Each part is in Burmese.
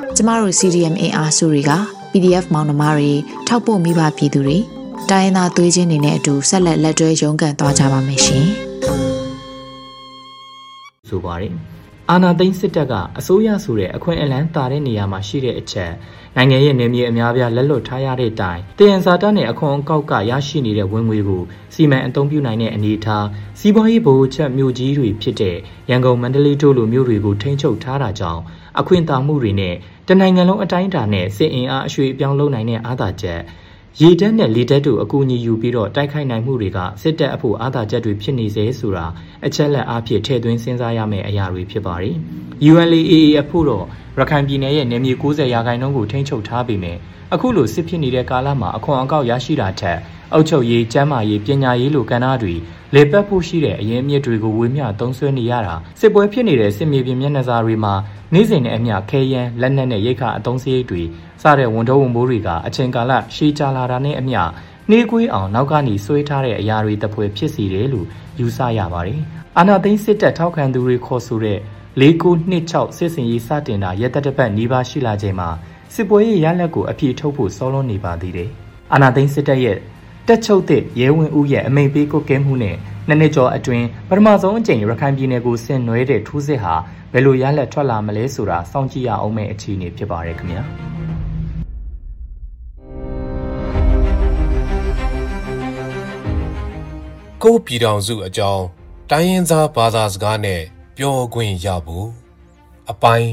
ကျမတို့ CDM အင်အားစုတွေက PDF မောင်နှမတွေထောက်ပို့မိဘပြည်သူတွေတိုင်းရင်းသားသွေးချင်းတွေနဲ့အတူဆက်လက်လက်တွဲရုန်းကန်သွားကြပါမယ်ရှင်ဆိုပါတယ်အာဏာသိမ်းစစ်တပ်ကအစိုးရဆိုတဲ့အခွင့်အလမ်းတာတဲ့နေရာမှာရှိတဲ့အချက်နိုင်ငံရဲ့နေမြေအများပြားလက်လွတ်ထားရတဲ့တိုင်တယံဇာတနဲ့အခွန်အကောက်ကရရှိနေတဲ့ဝင်ငွေကိုစီမံအသုံးပြုနိုင်တဲ့အနေအထားစီးပွားရေးဗဟိုချက်မြို့ကြီးတွေဖြစ်တဲ့ရန်ကုန်မန္တလေးတို့လိုမြို့တွေကိုထိန်းချုပ်ထားတာကြောင့်အခွင့်အာဏာမှုတွေနဲ့တနိုင်ငံလုံးအတိုင်းအတာနဲ့စစ်အင်အားအရွှေ့အပြောင်းလုပ်နိုင်တဲ့အားသာချက်ရေတပ်နဲ့လေတပ်တို့အကူအညီယူပြီးတော့တိုက်ခိုက်နိုင်မှုတွေကစစ်တပ်အဖို့အားသာချက်တွေဖြစ်နေစေဆိုတာအချက်လက်အားဖြင့်ထည့်သွင်းစဉ်းစားရမယ့်အရာတွေဖြစ်ပါတယ်။ ULAA အဖို့တော့ရခိုင်ပြည်နယ်ရဲ့နေမြေ90%ကိုထိန်းချုပ်ထားပေမဲ့အခုလိုစစ်ဖြစ်နေတဲ့ကာလမှာအခွန်အကောက်ရရှိတာထက်အုပ်ချုပ်ရေး၊ကျန်းမာရေး၊ပညာရေးလိုကဏ္ဍတွေလေပတ်ဖို့ရှိတဲ့အရင်းအမြစ်တွေကိုဝေမျှသုံးစွဲနေရတာစစ်ပွဲဖြစ်နေတဲ့စစ်မြေပြင်မျက်နှာစာတွေမှာနေ့စဉ်နဲ့အမျှခဲယမ်းလက်နက်နဲ့ရိက္ခာအသုံးစရိတ်တွေစတဲ့ဝန်ထုပ်ဝန်ပိုးတွေကအချိန်ကာလရှည်ကြာလာတာနဲ့အမျှနှေးကွေးအောင်နောက်ကနေဆွဲထားတဲ့အရာတွေတပွဲဖြစ်စီတယ်လို့ယူဆရပါတယ်။အာဏာသိမ်းစစ်တပ်ထောက်ခံသူတွေခေါ်ဆိုတဲ့4926စစ်စင်ရေးစတင်တာရက်သက်တစ်ပတ်နီးပါးရှိလာချိန်မှာစစ်ပွဲရဲ့ရလဒ်ကိုအပြည့်ထုတ်ဖို့စောလွန်းနေပါသေးတယ်။အာဏာသိမ်းစစ်တပ်ရဲ့တက်ချုပ်သည့်ရဲဝင်ဦးရဲ့အမိန့်ပေးကုတ်ကဲမှုနဲ့နှစ်ကျော်အတွင်းပထမဆုံးအကြိမ်ရခိုင်ပြည်နယ်ကိုဆင်နွှဲတဲ့ထိုးစစ်ဟာဘယ်လိုရလဒ်ထွက်လာမလဲဆိုတာစောင့်ကြည့်ရအောင်မယ့်အခြေအနေဖြစ်ပါရခင်ဗျာကိုပြည်တော်စုအကြောင်းတိုင်းရင်းသားဘာသာစကားနဲ့ပြောခွင့်ရဖို့အပိုင်း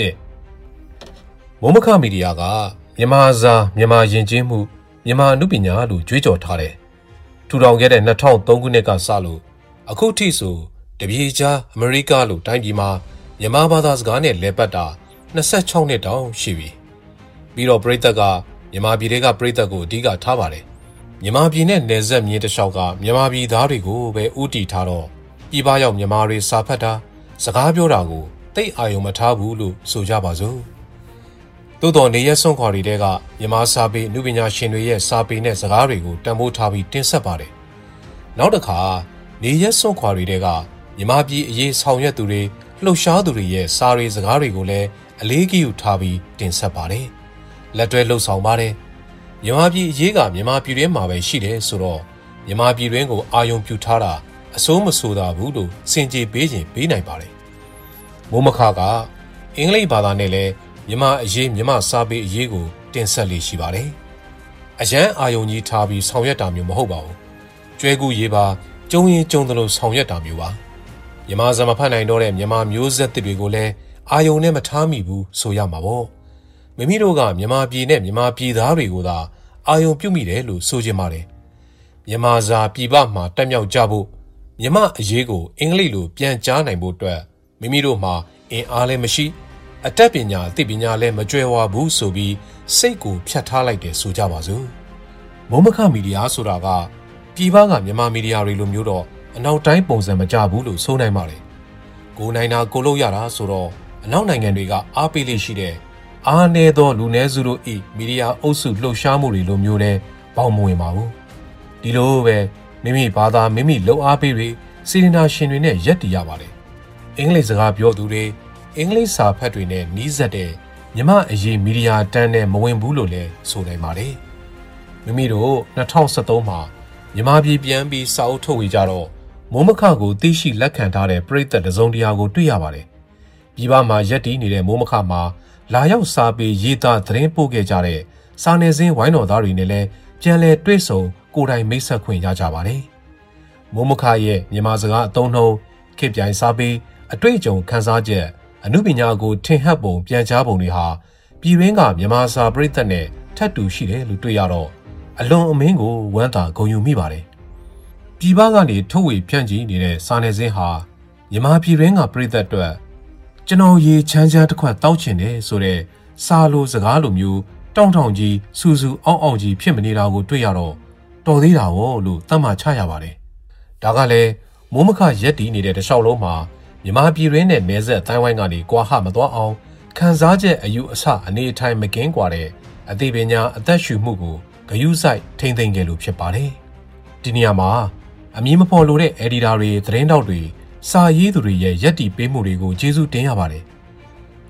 1မိုးမခမီဒီယာကမြန်မာစာမြန်မာယဉ်ကျေးမှုမြန်မာအနုပညာလို့ကြွေးကြော်ထားတယ်ထူထောင်ခဲ့တဲ့2003ခုနှစ်ကစလို့အခုထိဆိုတပြေကြားအမေရိကလို့တိုင်းပြည်မှာမြန်မာဘာသာစကားနဲ့လည်ပတ်တာ26နှစ်တောင်ရှိပြီပြီးတော့ပြည်သက်ကမြန်မာပြည်တွေကပြည်သက်ကိုအဓိကထားပါတယ်မြန်မာပြည်နဲ့နယ်စပ်မြင်းတစ်လျှောက်ကမြန်မာပြည်သားတွေကိုပဲဥတီထားတော့ပြည်ပရောက်မြန်မာတွေစာဖတ်တာစကားပြောတာကိုသိအာရုံမထားဘူးလို့ဆိုကြပါစို့သို့တော်နေရက်စွန့်ခွာတွေတဲကမြန်မာစာပေအနုပညာရှင်တွေရဲ့စာပေနဲ့စကားတွေကိုတန်ဖိုးထားပြီးတင်ဆက်ပါတယ်နောက်တစ်ခါနေရက်စွန့်ခွာတွေတဲကမြန်မာပြည်အရေးဆောင်ရွက်သူတွေလှုပ်ရှားသူတွေရဲ့စာရေးစကားတွေကိုလည်းအလေးဂရုထားပြီးတင်ဆက်ပါတယ်လက်တွဲလှုပ်ဆောင်ပါတယ်မြန်မာပြည်အရေးကမြန်မာပြည်တွင်းမှာပဲရှိတယ်ဆိုတော့မြန်မာပြည်တွင်းကိုအာရုံပြုထားတာအစိုးမဆိုတာဘူးလို့စင်ကြေပေးခြင်းပေးနိုင်ပါတယ်မိုးမခကအင်္ဂလိပ်ဘာသာနဲ့လည်းမြန်မာအရေးမြန်မာစာပေအရေးကိုတင်ဆက်လေးရှိပါတယ်အရန်အာယုံကြီးထားပြီးဆောင်ရွက်တာမျိုးမဟုတ်ပါဘူးကျွဲကူရေးပါကျုံရင်ကျုံသလိုဆောင်ရွက်တာမျိုးပါမြန်မာစံမဖတ်နိုင်တော့တဲ့မြန်မာမျိုးဆက်သစ်တွေကိုလည်းအာယုံနဲ့မထားမိဘူးဆိုရမှာပေါ့မိမိတို့ကမြန်မာပြည်နဲ့မြန်မာပြည်သားတွေကိုသာအာယုံပြုမိတယ်လို့ဆိုချင်ပါတယ်မြန်မာစာပြည်ပမှာတက်မြောက်ကြဖို့မြန်မာအရေးကိုအင်္ဂလိပ်လိုပြန်ကြားနိုင်ဖို့အတွက်မိမိတို့မှာအင်အားလည်းမရှိအတတ်ပညာအသိပညာလည်းမကြွယ်ဝဘူးဆိုပြီးစိတ်ကိုဖြတ်ထားလိုက်တယ်ဆိုကြပါစို့မိုးမခမီဒီယာဆိုတာကပြည်ပကမြန်မာမီဒီယာတွေလိုမျိုးတော့အနောက်တိုင်းပုံစံမကြဘူးလို့ဆိုနိုင်ပါတယ်ကိုနိုင်တာကိုလို့ရတာဆိုတော့အနောက်နိုင်ငံတွေကအားပေးလေးရှိတဲ့အားနည်းသောလူနည်းစုတို့ဤမီဒီယာအုပ်စုလှုပ်ရှားမှုတွေလိုမျိုးနဲ့ပေါင်းမဝင်ပါဘူးဒီလိုပဲမိမိဘာသာမိမိလှုပ်အားပေးတွေစီရီနာရှင်တွေနဲ့ရက်တည်ရပါတယ်အင်္ဂလိပ်စကားပြောသူတွေအင်္ဂလိပ်စာဖတ်တွေနဲ့နီးစပ်တဲ့မြန်မာအရေးမီဒီယာတန်းနဲ့မဝင်ဘူးလို့လည်းဆိုနိုင်ပါတယ်မိမိတို့2013မှာမြန်မာပြည်ပြန်ပြီးစာအုပ်ထုတ်ဝေကြတော့မိုးမခကိုသိရှိလက်ခံထားတဲ့ပြည်သက်တစုံတရာကိုတွေ့ရပါတယ်ပြည်ပမှာရက်တည်နေတဲ့မိုးမခမှာလာရောက်စာပေရေးသားသတင်းပို့ခဲ့ကြတဲ့စာနယ်ဇင်းဝိုင်းတော်သားတွေနဲ့လည်းပြန်လည်တွေ့ဆုံကိုယ်တိုင်မိတ်ဆက်ခွင့်ရကြပါတယ်မိုးမခရဲ့မြန်မာစကားအသုံးနှုန်းခေတ်ပြိုင်စာပေအတွေ့အကြုံခန်းစားချက်အနုပညာကိုထင်ဟပ်ပုံပြန်ကြားပုံတွေဟာပြည်ရင်းကမြန်မာစာပရိသတ်နဲ့ထပ်တူရှိတယ်လို့တွေ့ရတော့အလွန်အမင်းကိုဝမ်းသာဂုဏ်ယူမိပါတယ်ပြည်ပကနေထုတ်ဝေဖြန့်ချီနေတဲ့စာနယ်ဇင်းဟာမြန်မာပြည်ရင်းကပရိသတ်အတွက်ကျွန်တော်ရေချမ်းချမ်းတစ်ခွက်တောက်ချင်တယ်ဆိုတဲ့စာလိုစကားလိုမျိုးတောင့်တောင့်ကြီးစူစူအောင့်အောင့်ကြီးဖြစ်မနေတာကိုတွေ့ရတော့တော်သေးတာရောလို့သတ်မှတ်ချရပါတယ်ဒါကလည်းမိုးမခရက်တည်နေတဲ့တခြားလုံးမှာမြန်မာပြည်ရင်းနဲ့နယ်စပ်တိုင်းဝိုင်းကနေကွာဟမသွားအောင်ခံစားချက်အယူအဆအနေအထိုင်မကင်းကွာတဲ့အသိပညာအသက်ရှူမှုကိုဂရုစိုက်ထိမ့်သိမ့်ခဲ့လို့ဖြစ်ပါတယ်ဒီနေရာမှာအမည်မဖော်လိုတဲ့ editor တွေသတင်းတောက်တွေစာရေးသူတွေရဲ့ရက်တည်ပေးမှုတွေကိုကျေးဇူးတင်ရပါတယ်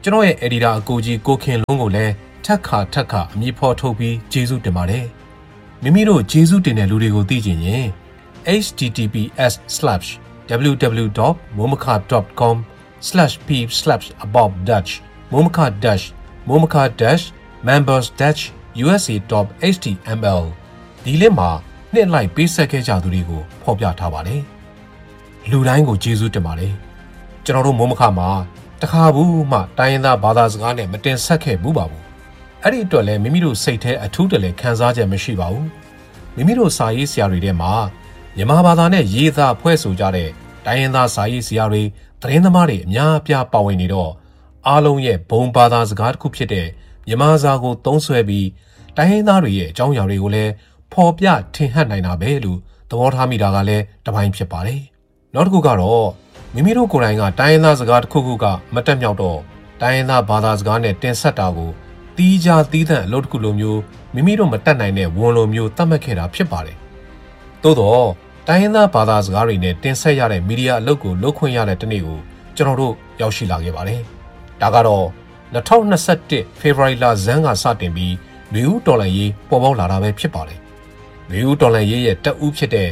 ကျွန်တော်ရဲ့ editor အကိုကြီးကိုခင်လုံးကိုလည်းထက်ခါအမည်ဖော်ထုတ်ပြီးကျေးဇူးတင်ပါတယ်မိမိတို့ကျေးဇူးတင်တဲ့လူတွေကိုသိချင်ရင် https://www.momaka.com/p/above-dutch momaka-members-usa.html ဒီလင်းမှာနှစ်လိုက်ပေးဆက်ခဲ့ကြသူတွေကိုဖော်ပြထားပါတယ်လူတိုင်းကိုကျေးဇူးတင်ပါတယ်ကျွန်တော်တို့မိုးမခမှာတခါဘူးမှတိုင်းရင်းသားဘာသာစကားနဲ့မတင်ဆက်ခဲ့ဘူးပါဘူးအဲ့ဒီအတွက်လည်းမိမိတို့စိတ်ထဲအထူးတလဲခံစားချက်မရှိပါဘူးမိမိတို့စာရေးဆရာတွေထဲမှာမြန်မာဘာသာနဲ့ရေးသားဖွဲ့ဆိုကြတဲ့တိုင်းရင်းသားစာရေးဆရာတွေသတင်းသမားတွေအများအပြားပါဝင်နေတော့အားလုံးရဲ့ဘုံဘာသာစကားတစ်ခုဖြစ်တဲ့မြန်မာစာကိုသုံးစွဲပြီးတိုင်းရင်းသားတွေရဲ့အကြောင်းအရာတွေကိုလည်းဖော်ပြထင်ဟပ်နိုင်တာပဲလို့သဘောထားမိတာကလည်းတစ်ပိုင်းဖြစ်ပါတယ်နောက်တစ်ခုကတော့မိမိတို့ကိုယ်တိုင်ကတိုင်းရင်းသားစကားတစ်ခုခုကမတက်မြောက်တော့တိုင်းရင်းသားဘာသာစကားနဲ့တင်ဆက်တာကိုတီးခြားတီးသန့်အလုပ်တစ်ခုလိုမျိုးမိမိတို့မတက်နိုင်တဲ့ဝန်လိုမျိုးသတ်မှတ်ခဲ့တာဖြစ်ပါတယ်သို့တော့တိုင်းရင်းသားဘာသာစကားတွေနဲ့တင်ဆက်ရတဲ့မီဒီယာအလုပ်ကိုလုပ်ခွင့်ရတဲ့တနေ့ကိုကျွန်တော်တို့ရောက်ရှိလာခဲ့ပါတယ်ဒါကတော့2021 ဖေဖော်ဝါရီလဇန်းကစတင်ပြီးနွေဦးတော်လှန်ရေးပေါ်ပေါက်လာတာပဲဖြစ်ပါတယ်နွေဦးတော်လှန်ရေးရဲ့တပ်ဦးဖြစ်တဲ့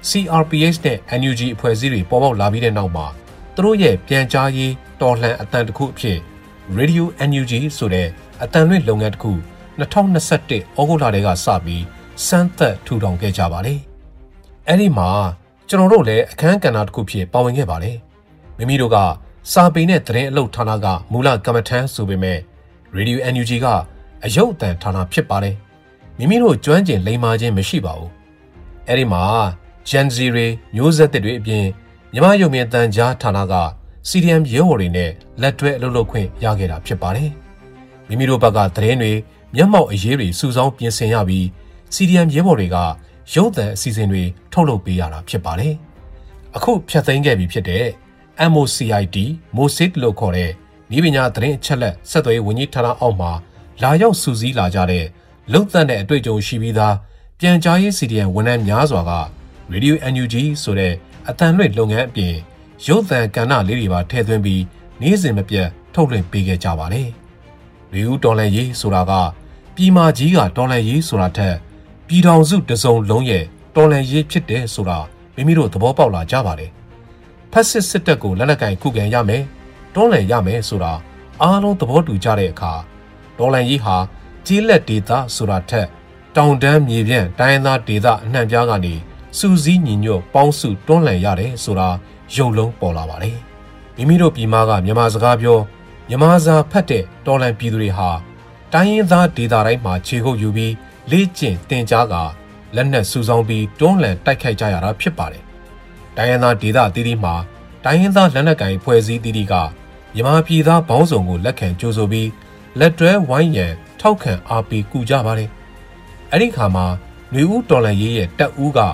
CRPH နဲ့ NUG အဖွဲ့အစည်းတွေပေါ်ပေါက်လာပြီးတဲ့နောက်မှာသူတို့ရဲ့ပြန်ကြားရေးတော်လှန်အတန်တစ်ခုအဖြစ် Radio NUG ဆိုတဲ့အတန်လွင့်လုပ်ငန်းတစ်ခု2021ဩဂုတ်လတည်းကစပြီးစမ်းသပ်ထူထောင်ခဲ့ကြပါတယ်။အဲ့ဒီမှာကျွန်တော်တို့လည်းအခမ်းကဏ္ဍတစ်ခုဖြစ်ပါဝင်ခဲ့ပါတယ်။မိမိတို့ကစာပေနဲ့သတင်းအလုပ်ဌာနကမူလကမ္မထမ်းဆိုပေမဲ့ Radio NUG ကအယုတ်အတန်ဌာနဖြစ်ပါတယ်။မိမိတို့ကျွမ်းကျင်လိမ္မာခြင်းမရှိပါဘူး။အဲ့ဒီမှာGen Z တွေမျိုးဆက်တွေအပြင်မြမရုံမြင့်တန်ကြားဌာနက CDM ရဲဘော်တွေနဲ့လက်တွဲအလုပ်လုပ်ခွင့်ရခဲ့တာဖြစ်ပါတယ်။မိမိတို့ဘက်ကသတင်းတွေမျက်မှောက်အရေးတွေစုဆောင်းပြင်ဆင်ရပြီး CDM ရဲဘော်တွေကရုပ်သံအစီအစဉ်တွေထုတ်လုပ်ပေးရတာဖြစ်ပါတယ်။အခုဖြတ်သိမ်းခဲ့ပြီဖြစ်တဲ့ MOCIT မိုစစ်လို့ခေါ်တဲ့ဤပညာသတင်းအချက်လက်ဆက်သွယ်ရေးဝန်ကြီးဌာနအောက်မှာလာရောက်စုစည်းလာကြတဲ့လုံသန့်တဲ့အတွေ့အကြုံရှိပြီးသားပြန်ကြားရေး CDM ဝန်ထမ်းများစွာကRadio NUG ဆိုတဲ့အတန်လွင့်လုပ်ငန်းအပြင်ရုပ်သံကဏ္ဍလေးတွေပါထည့်သွင်းပြီးနေ့စဉ်မပြတ်ထုတ်လွှင့်ပေးခဲ့ကြပါတယ်။လူဦးတော်လှန်ရေးဆိုတာကပြည်မကြီးကတော်လှန်ရေးဆိုတာထက်ပြည်ထောင်စုတစုံလုံးရဲ့တော်လှန်ရေးဖြစ်တယ်ဆိုတာမိမိတို့သဘောပေါက်လာကြပါတယ်။ဖက်စစ်စစ်တပ်ကိုလက်နက်ကင်ခုခံရမယ်၊တော်လှန်ရမယ်ဆိုတာအားလုံးသဘောတူကြတဲ့အခါတော်လှန်ရေးဟာကြီးလက်ဒေသဆိုတာထက်တောင်တန်းမြေပြန့်တိုင်းသားဒေသအနှံ့ပြားကနေစူးစီးညီညွတ်ပေါင်းစုတွန်းလှန်ရတယ်ဆိုတာရုပ်လုံးပေါ်လာပါတယ်။မိမိတို့ပြည်မကမြန်မာစကားပြောမြန်မာစာဖတ်တဲ့တော်လှန်ပြည်သူတွေဟာတိုင်းရင်းသားဒေသတိုင်းမှာခြေကုပ်ယူပြီးလေ့ကျင့်သင်ကြားကလက်နက်စုဆောင်းပြီးတွန်းလှန်တိုက်ခိုက်ကြရတာဖြစ်ပါတယ်။တိုင်းရင်းသားဒေသအသီးသီးမှာတိုင်းရင်းသားလက်နက်ကိုင်ဖွဲ့စည်းသီးသီးကမြန်မာပြည်သားဘောင်းဆောင်ကိုလက်ခံကြိုဆိုပြီးလက်တွဲဝိုင်းရန်ထောက်ခံအားပေးကူကြပါတယ်။အဲ့ဒီခါမှာနွေဦးတော်လှန်ရေးရဲ့တပ်ဦးက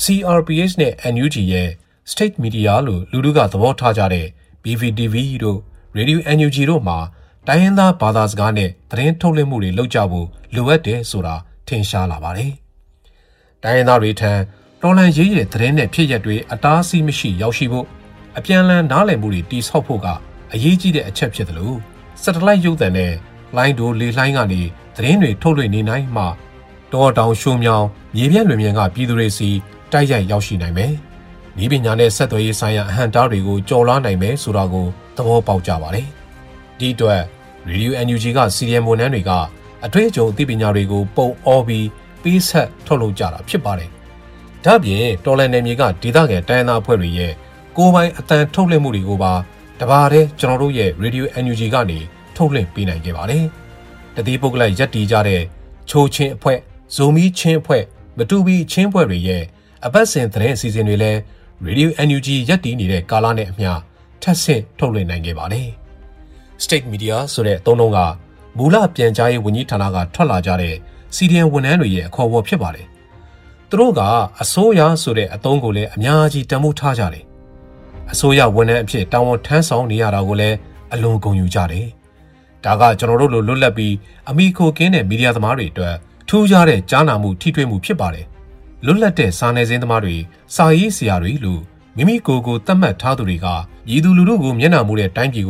CRPH နဲ့ NUG ရဲ့ State Media လို့လူထုကသဘောထားကြတဲ့ BVTV တို့ Radio NUG တို့မှာတိုင်းရင်းသားဘာသာစကားနဲ့သတင်းထုတ်လွှင့်မှုတွေလုပ်ကြဖို့လိုအပ်တယ်ဆိုတာထင်ရှားလာပါတယ်။တိုင်းရင်းသားတွေထံတော်လှန်ရေးရဲ့သတင်းနဲ့ဖြစ်ရပ်တွေအတားအဆီးမရှိရောက်ရှိဖို့အပြန်အလှန်နားလည်မှုတွေတည်ဆောက်ဖို့ကအရေးကြီးတဲ့အချက်ဖြစ်တယ်လို့စက်တလိုက်ရုပ်သံနဲ့လိုင်းဒိုလေလှိုင်းကနေသတင်းတွေထုတ်လွှင့်နေနိုင်မှတောတောင်ရှုံမြောင်မြေပြန့်လွင်ပြင်ကပြည်သူတွေစီတိုက်ရိုက်ရောက်ရှိနိုင်မယ်။ဤပညာနဲ့ဆက်သွယ်ရေးဆိုင်ရာအဟန့်တားတွေကိုကျော်လွှားနိုင်မယ်ဆိုတာကိုသဘောပေါက်ကြပါတယ်။ဒီအတွက် Radio NUG က CDM ဝန်ထမ်းတွေကအတွေ့အကြုံအသိပညာတွေကိုပုံအောပြီးပေးဆက်ထုတ်လုပ်ကြတာဖြစ်ပါတယ်။ဒါ့အပြင်တော်လန်နယ်မြေကဒေသခံတိုင်းသားအဖွဲ့တွေရဲ့ကိုယ်ပိုင်အတန်ထုတ်လွှင့်မှုတွေကိုပါတပါးတည်းကျွန်တော်တို့ရဲ့ Radio NUG ကနေထုတ်လွှင့်ပေးနိုင်ခဲ့ပါတယ်။တတိပုဂ္ဂလိကရပ်တည်ကြတဲ့ချိုးချင်းအဖွဲ့ဇိုမီချင်းအဖွဲ့မတူပီချင်းအဖွဲ့တွေရဲ့အပတ်စဉ်သတင်းအစီအစဉ်တွေလည်း Radio NUG ရပ်တည်နေတဲ့ကာလနဲ့အမျှထပ်ဆင့်ထုတ်လွှင့်နိုင်ခဲ့ပါတယ်။ State Media ဆိုတဲ့အသုံးအနှုန်းကမူလပြန်ကြားရေးဝန်ကြီးဌာနကထွက်လာကြတဲ့ CDM ဝန်ထမ်းတွေရဲ့အခေါ်အဝေါ်ဖြစ်ပါတယ်။သူတို့ကအစိုးရဆိုတဲ့အသုံးကိုလည်းအများကြီးတန်ဖိုးထားကြတယ်။အစိုးရဝန်ထမ်းအဖြစ်တာဝန်ထမ်းဆောင်နေရတာကိုလည်းအလွန်ဂုဏ်ယူကြတယ်။ဒါကကျွန်တော်တို့လိုလွတ်လပ်ပြီးအမိခိုကင်းတဲ့မီဒီယာသမားတွေအတွက်ထူးခြားတဲ့ကြားနာမှုထိတွေ့မှုဖြစ်ပါတယ်။လွတ်လပ်တဲ့စာနယ်ဇင်းသမားတွေစာရေးဆရာတွေလို့မိမိကိုယ်ကိုသတ်မှတ်ထားသူတွေကရည်သူလူထုကိုမျက်နှာမူတဲ့တိုင်းပြည်ကို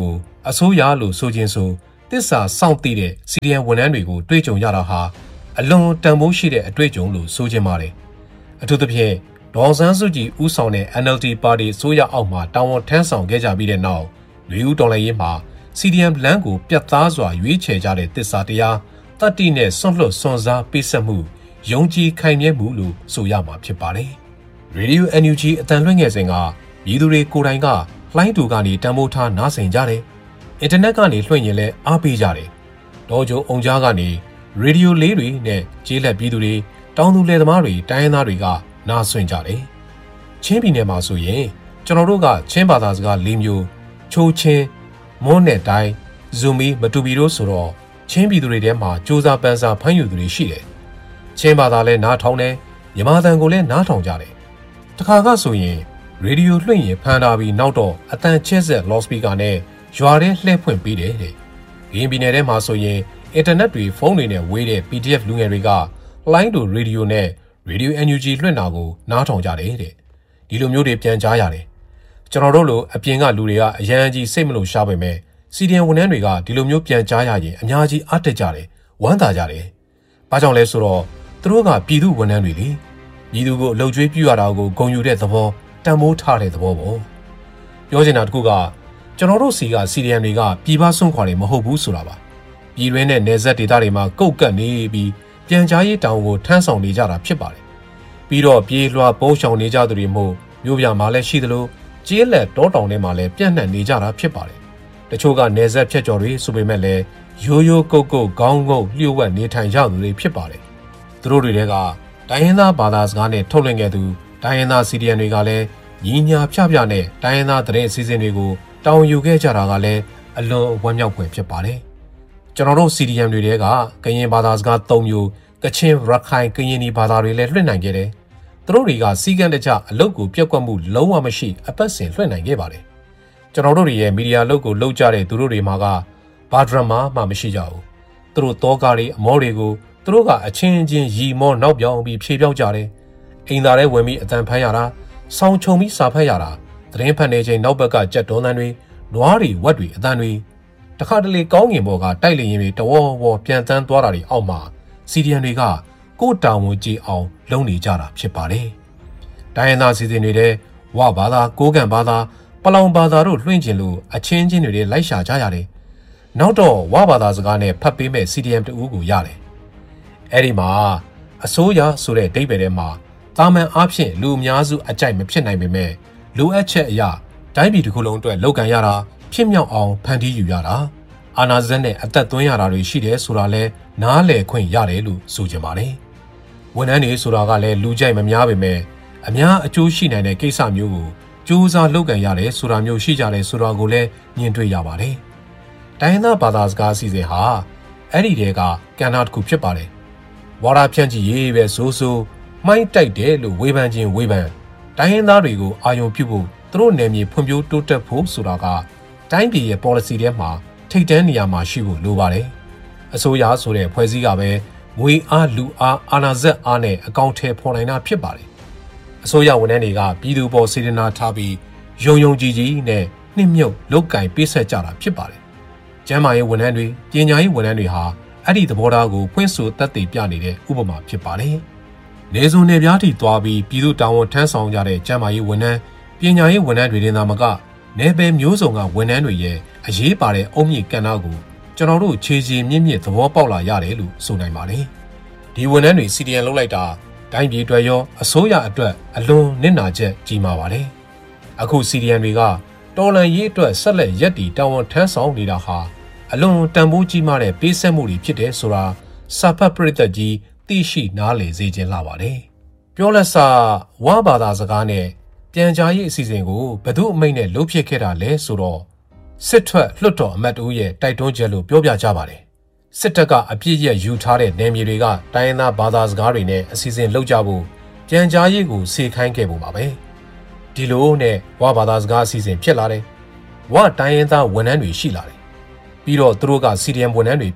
အစိုးရလို့ဆိုခြင်းဆိုတစ္ဆာစောင့်သိတဲ့ CDM ဝန်ထမ်းတွေကိုတွေးကြုံရတာဟာအလွန်တန်ဖိုးရှိတဲ့အတွေ့အကြုံလို့ဆိုခြင်းပါတယ်အထူးသဖြင့်ဒေါ်စန်းစုကြည်ဦးဆောင်တဲ့ NLD ပါတီအစိုးရအောက်မှာတာဝန်ထမ်းဆောင်ခဲ့ကြပြီးတဲ့နောက်လူဦးတော်လှန်ရေးမှာ CDM လမ်းကိုပြတ်သားစွာရွေးချယ်ကြတဲ့တစ္ဆာတရားတတ္တိနဲ့စွန့်လွတ်စွန့်စားပေးဆက်မှုယုံကြည်ခိုင်မြဲမှုလို့ဆိုရမှာဖြစ်ပါတယ်။ Radio NUG အတန်လွှင့်ငယ်စဉ်ကပြည်သူတွေကိုယ်တိုင်ကလှိုင်းတူကနေတံမိုးထားနားဆင်ကြတယ်။အင်တာနက်ကနေလွှင့်ရင်လည်းအားပေးကြတယ်။ဒေါ်ကျိုအုံကြားကနေရေဒီယိုလေးတွေနဲ့ကျေးလက်ပြည်သူတွေတောင်သူလယ်သမားတွေတိုင်းရင်းသားတွေကနားဆွင့်ကြတယ်။ချင်းပြည်နယ်မှာဆိုရင်ကျွန်တော်တို့ကချင်းဘာသာစကား၄မျိုးချိုးချင်းမွန်းနဲ့တိုင်းဇူမီမတူပီတို့ဆိုတော့ချင်းပြည်သူတွေထဲမှာစူးစမ်းပန်းစားဖမ်းယူသူတွေရှိတယ်။ချင်းဘာသာလည်းနားထောင်တယ်မြန်မာတန်ကိုလည်းနားထောင်ကြတယ်။တခါကဆိုရင်ရေဒီယိုလွှင့်ရင်ဖမ်းထားပြီးနောက်တော့အတန်ချဲ့ဆက်လော့စပီကာနဲ့ရွာထဲလှည့်ဖွင့်ပေးတယ်တဲ့။ဂင်းပြည်နယ်ထဲမှာဆိုရင်အင်တာနက်တွေဖုန်းတွေနဲ့ဝေးတဲ့ PDF လူငယ်တွေကလိုင်းတူရေဒီယိုနဲ့ Radio NUG လွှင့်တာကိုနားထောင်ကြတယ်တဲ့။ဒီလိုမျိုးတွေပြန်ကြားရတယ်။ကျွန်တော်တို့လိုအပြင်ကလူတွေကအရန်ကြီးစိတ်မလို့ရှားပေမဲ့ CDM ဝန်ထမ်းတွေကဒီလိုမျိုးပြန်ကြားရရင်အများကြီးအားတက်ကြတယ်ဝမ်းသာကြတယ်။ဘာကြောင့်လဲဆိုတော့သူတို့ကပြည်သူဝန်ထမ်းတွေလေပြည်သူကိုအလုပ်ကျွေးပြုရတာကိုဂုဏ်ယူတဲ့သဘောတန်ဖိုးထားတဲ့သဘောပေါ့။ပြောချင်တာတခုကကျွန်တော်တို့စီက CDM တွေကပြည်ပဆုံးခွာတွေမဟုတ်ဘူးဆိုတာပါ။ပြည်တွင်းနဲ့နယ်စပ်ဒေသတွေမှာကုတ်ကတ်နေပြီးပြန်ကြားရေးတောင်ကိုထမ်းဆောင်နေကြတာဖြစ်ပါတယ်။ပြီးတော့ပြေးလွှားပုံးရှောင်နေကြသူတွေမို့မြို့ပြမှာလည်းရှိသလိုကျေးလက်တောတောင်ထဲမှာလည်းပြန့်နှံ့နေကြတာဖြစ်ပါတယ်။တချို့ကနယ်စပ်ဖြတ်ကျော်တွေဆိုပေမဲ့လည်းရိုးရိုးကုတ်ကုတ်ခေါင်းငုံလျှို့ဝှက်နေထိုင်ကြသူတွေဖြစ်ပါတယ်။သူတို့တွေကတိုင်းရင်းသားဘာသာစကားနဲ့ထုတ်လွှင့်ခဲ့သူတိုင်းရင်းသား CDM တွေကလည်းညီညာဖြဖြနဲ့တိုင်းရင်းသားသတင်းအစီအစဉ်တွေကိုတောင်းယူခဲ့ကြတာကလည်းအလွန်ဝမ်းမြောက်ဖွယ်ဖြစ်ပါတယ်။ကျွန်တော်တို့ CDM တွေကကရင်ဘာသာစကား၃မျိုးကချင်ရခိုင်ကရင်နီဘာသာတွေလည်းလွှင့်နိုင်ခဲ့တယ်။သူတို့တွေကစီကံတကျအလုပ်ကိုပြက်ကွက်မှုလုံးဝမရှိအပတ်စဉ်လွှင့်နိုင်ခဲ့ပါတယ်။ကျွန်တော်တို့ရဲ့မီဒီယာလုပ်ကိုလုပ်ကြတဲ့သူတို့တွေမှာကဘာဒရမာမှမရှိကြဘူး။သူတို့တောကားတွေအမောတွေကိုသူတို့ကအချင်းချင်းရီမောနောက်ပြောင်းပြီးဖြေပြောက်ကြတယ်။အိမ်သားတွေဝင်ပြီးအတန်ဖမ်းရတာဆောင်းချုံပြီးစာဖတ်ရတာသတင်းဖတ်နေချိန်နောက်ဘက်ကကြက်တွန်းတန်းတွေနွားတွေဝက်တွေအတန်တွေတခါတလေကောင်းငင်ဘော်ကတိုက်လေရင်တွေတဝေါဝေါ်ပြန်တန်းသွားတာတွေအောက်မှာ CDM တွေကကိုယ်တာဝန်ကြည့်အောင်လုပ်နေကြတာဖြစ်ပါတယ်။တိုင်းရင်းသားစီစဉ်တွေဝဘာသာကိုးကန်ဘာသာပလောင်ဘာသာတို့လွှင့်ကျင်လို့အချင်းချင်းတွေလိုက်ရှာကြရတယ်။နောက်တော့ဝဘာသာစကားနဲ့ဖတ်ပေးမဲ့ CDM တူကိုရတယ်။အဲ့ဒီမှာအစိုးရဆိုတဲ့ဒိတ်ပဲထဲမှာတာမန်အားဖြင့်လူအများစုအကြိုက်မဖြစ်နိုင်ပေမဲ့လိုအပ်ချက်အရာတိုင်းပြည်တစ်ခုလုံးအတွက်လုပ်ကန်ရတာဖြစ်မြောက်အောင်ဖန်တီးယူရတာအာဏာစက်နဲ့အသက်သွင်းရတာတွေရှိတယ်ဆိုတာလဲနားလည်ခွင့်ရတယ်လို့ဆိုကြပါတယ်။ဝန်ထမ်းတွေဆိုတာကလည်းလူကြိုက်မများပေမဲ့အများအကျိုးရှိနိုင်တဲ့ကိစ္စမျိုးကိုကြိုးစားလုပ်ကန်ရတယ်ဆိုတာမျိုးရှိကြတယ်ဆိုတာကိုလည်းမြင်တွေ့ရပါတယ်။တိုင်းသားဘာသာစကားအစီအစဉ်ဟာအဲ့ဒီတဲကကဏ္ဍတစ်ခုဖြစ်ပါတယ်။ဝါဒဖြန့်ချီရေးပဲဆိုမိုင်းတိုက်တယ်လို့ဝေဖန်ခြင်းဝေဖန်တိုင်းရင်းသားတွေကိုအာရုံပြုဖို့သူတို့နယ်မြေဖွံ့ဖြိုးတိုးတက်ဖို့ဆိုတာကတိုင်းပြည်ရဲ့ policy ထဲမှာထိပ်တန်းနေရာမှာရှိဖို့လိုပါတယ်။အစိုးရဆိုတဲ့ဖွဲ့စည်းကပဲငွေအားလူအားအာဏာစက်အားနဲ့အကောင့်ထဲပေါ်နိုင်တာဖြစ်ပါတယ်။အစိုးရဝန်ထမ်းတွေကပြည်သူပေါ်စေတနာထားပြီးယုံကြည်နဲ့နှိမ့်မြုပ်လုပ်ကင်ပေးဆက်ကြတာဖြစ်ပါတယ်။ကျန်းမာရေးဝန်ထမ်းတွေပညာရေးဝန်ထမ်းတွေဟာအဲ့ဒီသဘောထားကိုဖွင့်ဆိုသက်သေပြနေတဲ့ဥပမာဖြစ်ပါတယ်။နေစုံနယ်ပြားထိသွားပြီးပြည်သူတာဝန်ထမ်းဆောင်ကြတဲ့ကျန်းမာရေးဝန်ထမ်းပညာရေးဝန်ထမ်းတွေတင်သာမကနယ်ပယ်မျိုးစုံကဝန်ထမ်းတွေရဲ့အရေးပါတဲ့အုံမြင့်ကဏ္ဍကိုကျွန်တော်တို့ခြေချီမြင့်မြင့်သဘောပေါက်လာရတယ်လို့ဆိုနိုင်ပါတယ်။ဒီဝန်ထမ်းတွေ CDM လုပ်လိုက်တာတိုင်းပြည်အတွက်ရောအစိုးရအတွက်အလွန်နစ်နာချက်ကြီးမာပါတယ်။အခု CDM တွေကတော်လှန်ရေးအတွက်ဆက်လက်ရပ်တည်တာဝန်ထမ်းဆောင်နေတာဟာအလွန်တန်ဖိုးကြီးမားတဲ့ပေးဆက်မှုတွေဖြစ်တယ်ဆိုတာစာဖတ်ပရိသတ်ကြီးသိရှိနားလည်စေခြင်းလာပါတယ်။ပြောလက်စာဝါဘာသာစကားနဲ့ပြန်ကြားရေးအစီအစဉ်ကိုဘယ်သူအမိန့်နဲ့လုပ်ဖြစ်ခဲ့တာလဲဆိုတော့စစ်ထွက်လွှတ်တော်အမတ်တို့ရဲ့တိုက်တွန်းချက်လို့ပြောပြကြပါတယ်။စစ်တပ်ကအပြစ်ရယူထားတဲ့နယ်မြေတွေကတိုင်းရင်းသားဘာသာစကားတွေနဲ့အစီအစဉ်လုပ်ကြဖို့ပြန်ကြားရေးကိုစေခိုင်းခဲ့ပုံပါပဲ။ဒီလိုနဲ့ဝါဘာသာစကားအစီအစဉ်ဖြစ်လာတယ်။ဝါတိုင်းရင်းသားဝန်ထမ်းတွေရှိလာတယ်။ပြီးတော့သူတို့က CDM ဝန်ထမ်းတွေ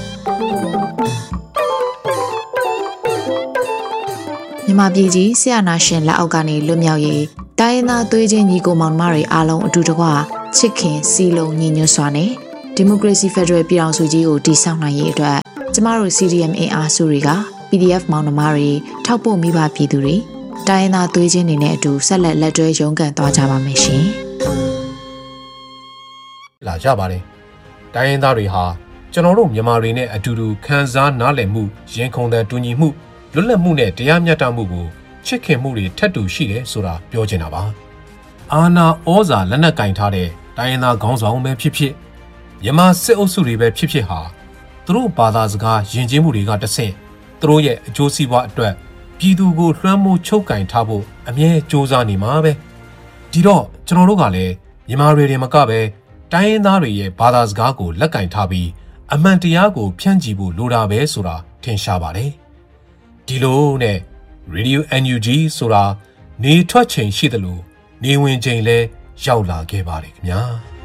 မြန်မာပြည်ကြီးဆရာနာရှင်လက်အောက်ကနေလွတ်မြောက်ရေးတိုင်းရင်းသားသွေးချင်းညီကိုမောင်နှမတွေအားလုံးအတူတကွချစ်ခင်စီလုံးညီညွတ်စွာနဲ့ဒီမိုကရေစီဖက်ဒရယ်ပြည်ထောင်စုကြီးကိုတည်ဆောက်နိုင်ရေးအတွက်ကျမတို့ CDM အင်အားစုတွေက PDF မောင်နှမတွေထောက်ပို့မိဘပြည်သူတွေတိုင်းရင်းသားသွေးချင်းတွေနဲ့အတူဆက်လက်လက်တွဲရုန်းကန်သွားကြပါမယ်ရှင်။လာကြပါတယ်။တိုင်းရင်းသားတွေဟာကျွန်တော်တို့မြန်မာတွေနဲ့အတူတူခံစားနားလည်မှုရင်ခုန်တဲ့တူညီမှုလွတ်လပ်မှုနဲ့တရားမျှတမှုကိုချစ်ခင်မှုတွေထက်တူရှိတယ်ဆိုတာပြောချင်တာပါ။အာနာဩဇာလက်နက်ကင်ထားတဲ့တိုင်းရင်းသားခေါင်းဆောင်ပဲဖြစ်ဖြစ်မြန်မာစစ်အုပ်စုတွေပဲဖြစ်ဖြစ်ဟာသူတို့ဘာသာစကားယဉ်ကျေးမှုတွေကတဆင့်သူတို့ရဲ့အကျိုးစီးပွားအတွက်ပြည်သူကိုလွှမ်းမိုးချုပ်ကင်ထားဖို့အမြဲစ조사နေမှာပဲဒီတော့ကျွန်တော်တို့ကလည်းမြန်မာတွေတင်မကပဲတိုင်းရင်းသားတွေရဲ့ဘာသာစကားကိုလက်ကင်ထားပြီးအမှန်တရားကိုဖြန့်ချီဖို့လိုတာပဲဆိုတာထင်ရှားပါတယ်ဒီလိုနဲ့ Radio NUG ဆိုတာနေထွက်ချိန်ရှိသလိုနေဝင်ချိန်လဲရောက်လာခဲ့ပါတယ်ခင်ဗျာ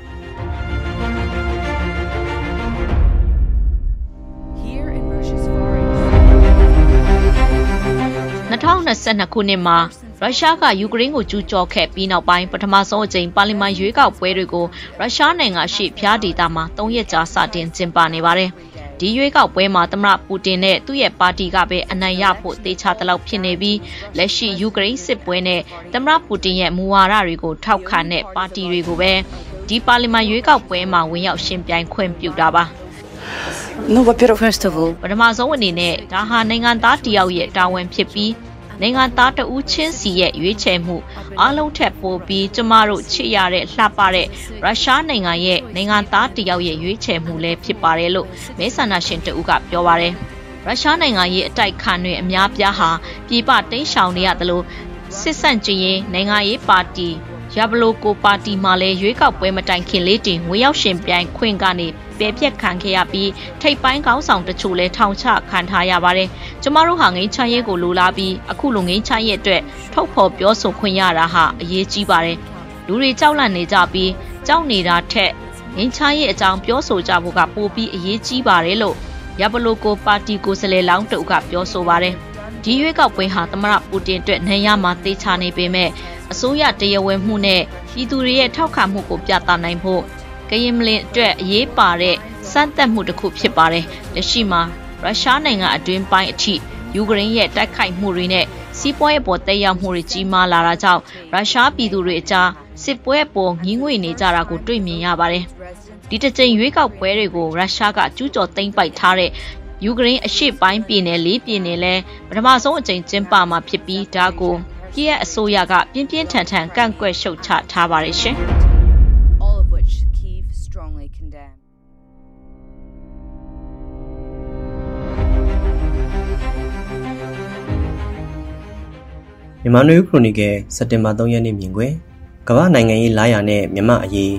2022ခုနှစ်မှာရုရှားကယူကရိန်းကိုကျူးကျော်ခဲ့ပြီးနောက်ပိုင်းပထမဆုံးအကြိမ်ပါလီမန်ရွေးကောက်ပွဲတွေကိုရုရှားနိုင်ငံရှိဖျားဒေသမှာ3ရက်ကြာစတင်ကျင်းပနေပါတယ်။ဒီရွေးကောက်ပွဲမှာသမ္မတပူတင်နဲ့သူ့ရဲ့ပါတီကပဲအနိုင်ရဖို့သေချာသလောက်ဖြစ်နေပြီးလက်ရှိယူကရိန်းစစ်ပွဲနဲ့သမ္မတပူတင်ရဲ့မူဝါဒတွေကိုထောက်ခံတဲ့ပါတီတွေကိုပဲဒီပါလီမန်ရွေးကောက်ပွဲမှာဝင်ရောက်ရှင်ပြိုင်ခွင့်ပြုတာပါ။ во-первых, first of all ပထမဆုံးအနေနဲ့ဒါဟာနိုင်ငံသားတယောက်ရဲ့တာဝန်ဖြစ်ပြီးနိုင်ငံသားတဦးချင်းစီရဲ့ရွေးချယ်မှုအားလုံးထက်ပိုပြီးကျမတို့ချစ်ရတဲ့လှပတဲ့ရုရှားနိုင်ငံရဲ့နိုင်ငံသားတယောက်ရဲ့ရွေးချယ်မှုလည်းဖြစ်ပါတယ်လို့မဲဆန္ဒရှင်တဦးကပြောပါတယ်။ရုရှားနိုင်ငံရဲ့အတိုက်ခံတွေအများပြားဟာပြည်ပတိမ်းရှောင်နေရသလိုစစ်ဆန့်ကျင်ရေးနိုင်ငံရေးပါတီရဘလိုကိုပါတီမှလည်းရွေးကောက်ပွဲမတိုင်ခင်လေးတင်ဝင်ရောက်ရှင်ပြိုင်ခွင့်ကနေပယ်ပြက်ခံခဲ့ရပြီးထိပ်ပိုင်းခေါင်းဆောင်တချို့လည်းထောင်ချခံထားရပါတယ်။ကျမတို့ဟာငိမ်းချမ်းရေးကိုလိုလားပြီးအခုလိုငိမ်းချမ်းရေးအတွက်ထုတ်ဖော်ပြောဆိုခွင့်ရတာဟာအရေးကြီးပါတယ်။လူတွေကြောက်လန့်နေကြပြီးကြောက်နေတာထက်ငိမ်းချမ်းရေးအကြောင်းပြောဆိုကြဖို့ကပိုပြီးအရေးကြီးပါတယ်လို့ရဘလိုကိုပါတီကိုယ်စားလှယ်လောင်းတအုပ်ကပြောဆိုပါတယ်။ဒီရွေးကောက်ပွဲဟာသမ္မတပူတင်အတွက်နိုင်ရမှာသေချာနေပေမဲ့အစိုးရတရားဝင်မှုနဲ့ပြည်သူတွေရဲ့ထောက်ခံမှုကိုပြသနိုင်ဖို့ကရင်မလင်အတွက်အရေးပါတဲ့စမ်းသပ်မှုတစ်ခုဖြစ်ပါတယ်။လက်ရှိမှာရုရှားနိုင်ငံအတွင်းပိုင်းအထိယူကရိန်းရဲ့တိုက်ခိုက်မှုတွေနဲ့စီးပွားရေးပေါ်သက်ရောက်မှုတွေကြီးမားလာတာကြောင့်ရုရှားပြည်သူတွေအကြားစစ်ပွဲပေါ်ငြင်းငွေနေကြတာကိုတွေ့မြင်ရပါတယ်။ဒီတစ်ချိန်ရွေးကောက်ပွဲတွေကိုရုရှားကကျူးကျော်သိမ်းပိုက်ထားတဲ့ယူကရိန်းအရှေ့ပိုင်းပြည်နယ်၄ပြည်နယ်လဲပထမဆုံးအကြိမ်ကျင်းပမှာဖြစ်ပြီးဒါကိုကီယက်အစိုးရကပြင်းပြင်းထန်ထန်ကန့်ကွက်ရှုတ်ချထားပါတယ်ရှင်။ condemn မြန်မာနွေဦးခရိုနီကယ်စက်တင်ဘာ3ရက်နေ့မြင်ကွယ်ကမ္ဘာနိုင်ငံရေးလာရနဲ့မြန်မာအရေး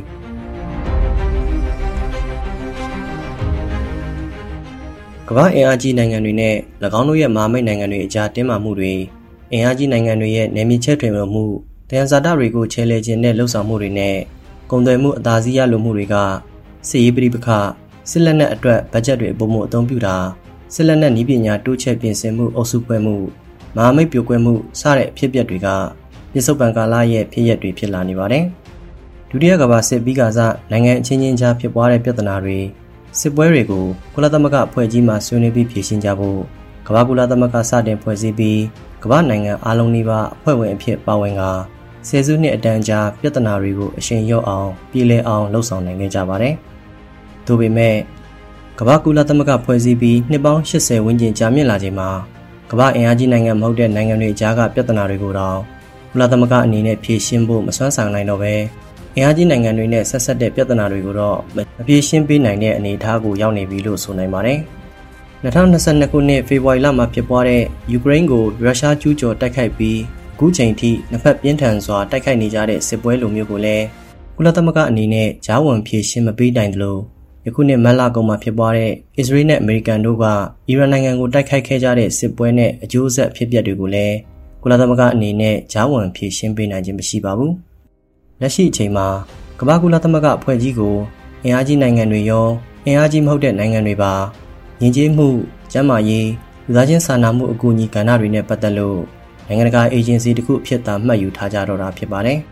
ကမ္ဘာအင်အားကြီးနိုင်ငံတွေနဲ့၎င်းတို့ရဲ့မဟာမိတ်နိုင်ငံတွေအကြားတင်းမာမှုတွေအင်အားကြီးနိုင်ငံတွေရဲ့နယ်မြေချဲ့ထွင်မှုတရားစာတတွေကိုချဲလဲခြင်းနဲ့လှုပ်ဆောင်မှုတွေနဲ့ကုန်သွယ်မှုအသာစီးရလိုမှုတွေကစစ်ရေးပဋိပက္ခစစ်လက်နက်အတွက်ဘတ်ဂျက်တွေပုံမှုအသုံးပြုတာစစ်လက်နက်နည်းပညာတိုးချဲ့ပြင်ဆင်မှုအုပ်စုဖွဲ့မှုမဟာမိတ်ပြိုကွဲမှုစတဲ့အဖြစ်အပျက်တွေကပြစ္ဆုတ်ပံကာလရဲ့ဖြစ်ရပ်တွေဖြစ်လာနေပါတယ်။ဒုတိယကမ္ဘာစစ်ပြီးကစားနိုင်ငံအချင်းချင်းကြားဖြစ်ပွားတဲ့ပြဿနာတွေစစ်ပွဲတွေကိုကုလသမဂ္ဂအဖွဲ့ကြီးမှဆွေးနွေးပြီးဖြေရှင်းကြဖို့ကမ္ဘာကုလသမဂ္ဂစတင်ဖွဲ့စည်းပြီးကမ္ဘာနိုင်ငံအားလုံးနီးပါးအဖွဲ့ဝင်အဖြစ်ပါဝင်ကဆယ်စုနှစ်အတန်းကြာပြဿနာတွေကိုအရှိန်လျော့အောင်ပြည်လည်အောင်လှုံ့ဆော်နိုင်ခဲ့ကြပါတယ်။ဒါပေမဲ့ကမ္ဘာကုလသမဂ္ဂဖွဲ့စည်းပြီးနှစ်ပေါင်း80ဝန်းကျင်ကြာမြင့်လာချိန်မှာကမ္ဘာအင်အားကြီးနိုင်ငံမဟုတ်တဲ့နိုင်ငံတွေကြားကပြဿနာတွေကိုတော့ကုလသမဂ္ဂအနေနဲ့ဖြေရှင်းဖို့မစွမ်းဆောင်နိုင်တော့ပဲအင်အားကြီးနိုင်ငံတွေနဲ့ဆက်ဆက်တဲ့ပြဿနာတွေကိုတော့မဖြေရှင်းပေးနိုင်တဲ့အနေအထားကိုရောက်နေပြီလို့ဆိုနိုင်ပါတယ်။2022ခုနှစ်ဖေဖော်ဝါရီလမှာဖြစ်ပွားတဲ့ယူကရိန်းကိုရုရှားကျူးကျော်တိုက်ခိုက်ပြီးအခုချိန်ထိနှစ်ဖက်ပြင်းထန်စွာတိုက်ခိုက်နေကြတဲ့စစ်ပွဲလိုမျိုးကိုလည်းကုလသမဂ္ဂအနေနဲ့ကြားဝင်ဖြေရှင်းမပေးနိုင်သလိုယခုနှစ်မတ်လကုန်မှာဖြစ်ပွားတဲ့အစ္စရေးနဲ့အမေရိကန်တို့ကအီရန်နိုင်ငံကိုတိုက်ခိုက်ခဲ့ကြတဲ့စစ်ပွဲနဲ့အကျိုးဆက်ဖြစ်ပျက်တွေကိုလည်းကုလသမဂ္ဂအနေနဲ့ကြားဝင်ဖြေရှင်းပေးနိုင်ခြင်းမရှိပါဘူး။လက်ရှိအချိန်မှာကမ္ဘာကုလသမဂ္ဂအဖွဲ့ကြီးကိုအင်အားကြီးနိုင်ငံတွေရောအင်အားကြီးမဟုတ်တဲ့နိုင်ငံတွေပါယဉ်ကျေးမှုကျန်းမာရေးလူသားချင်းစာနာမှုအကူအညီကဏ္ဍတွေနဲ့ပတ်သက်လို့နိုင်ငံတကာအေဂျင်စီတစ်ခုအဖြစ်သာမှတ်ယူထားကြတော့တာဖြစ်ပါတယ်။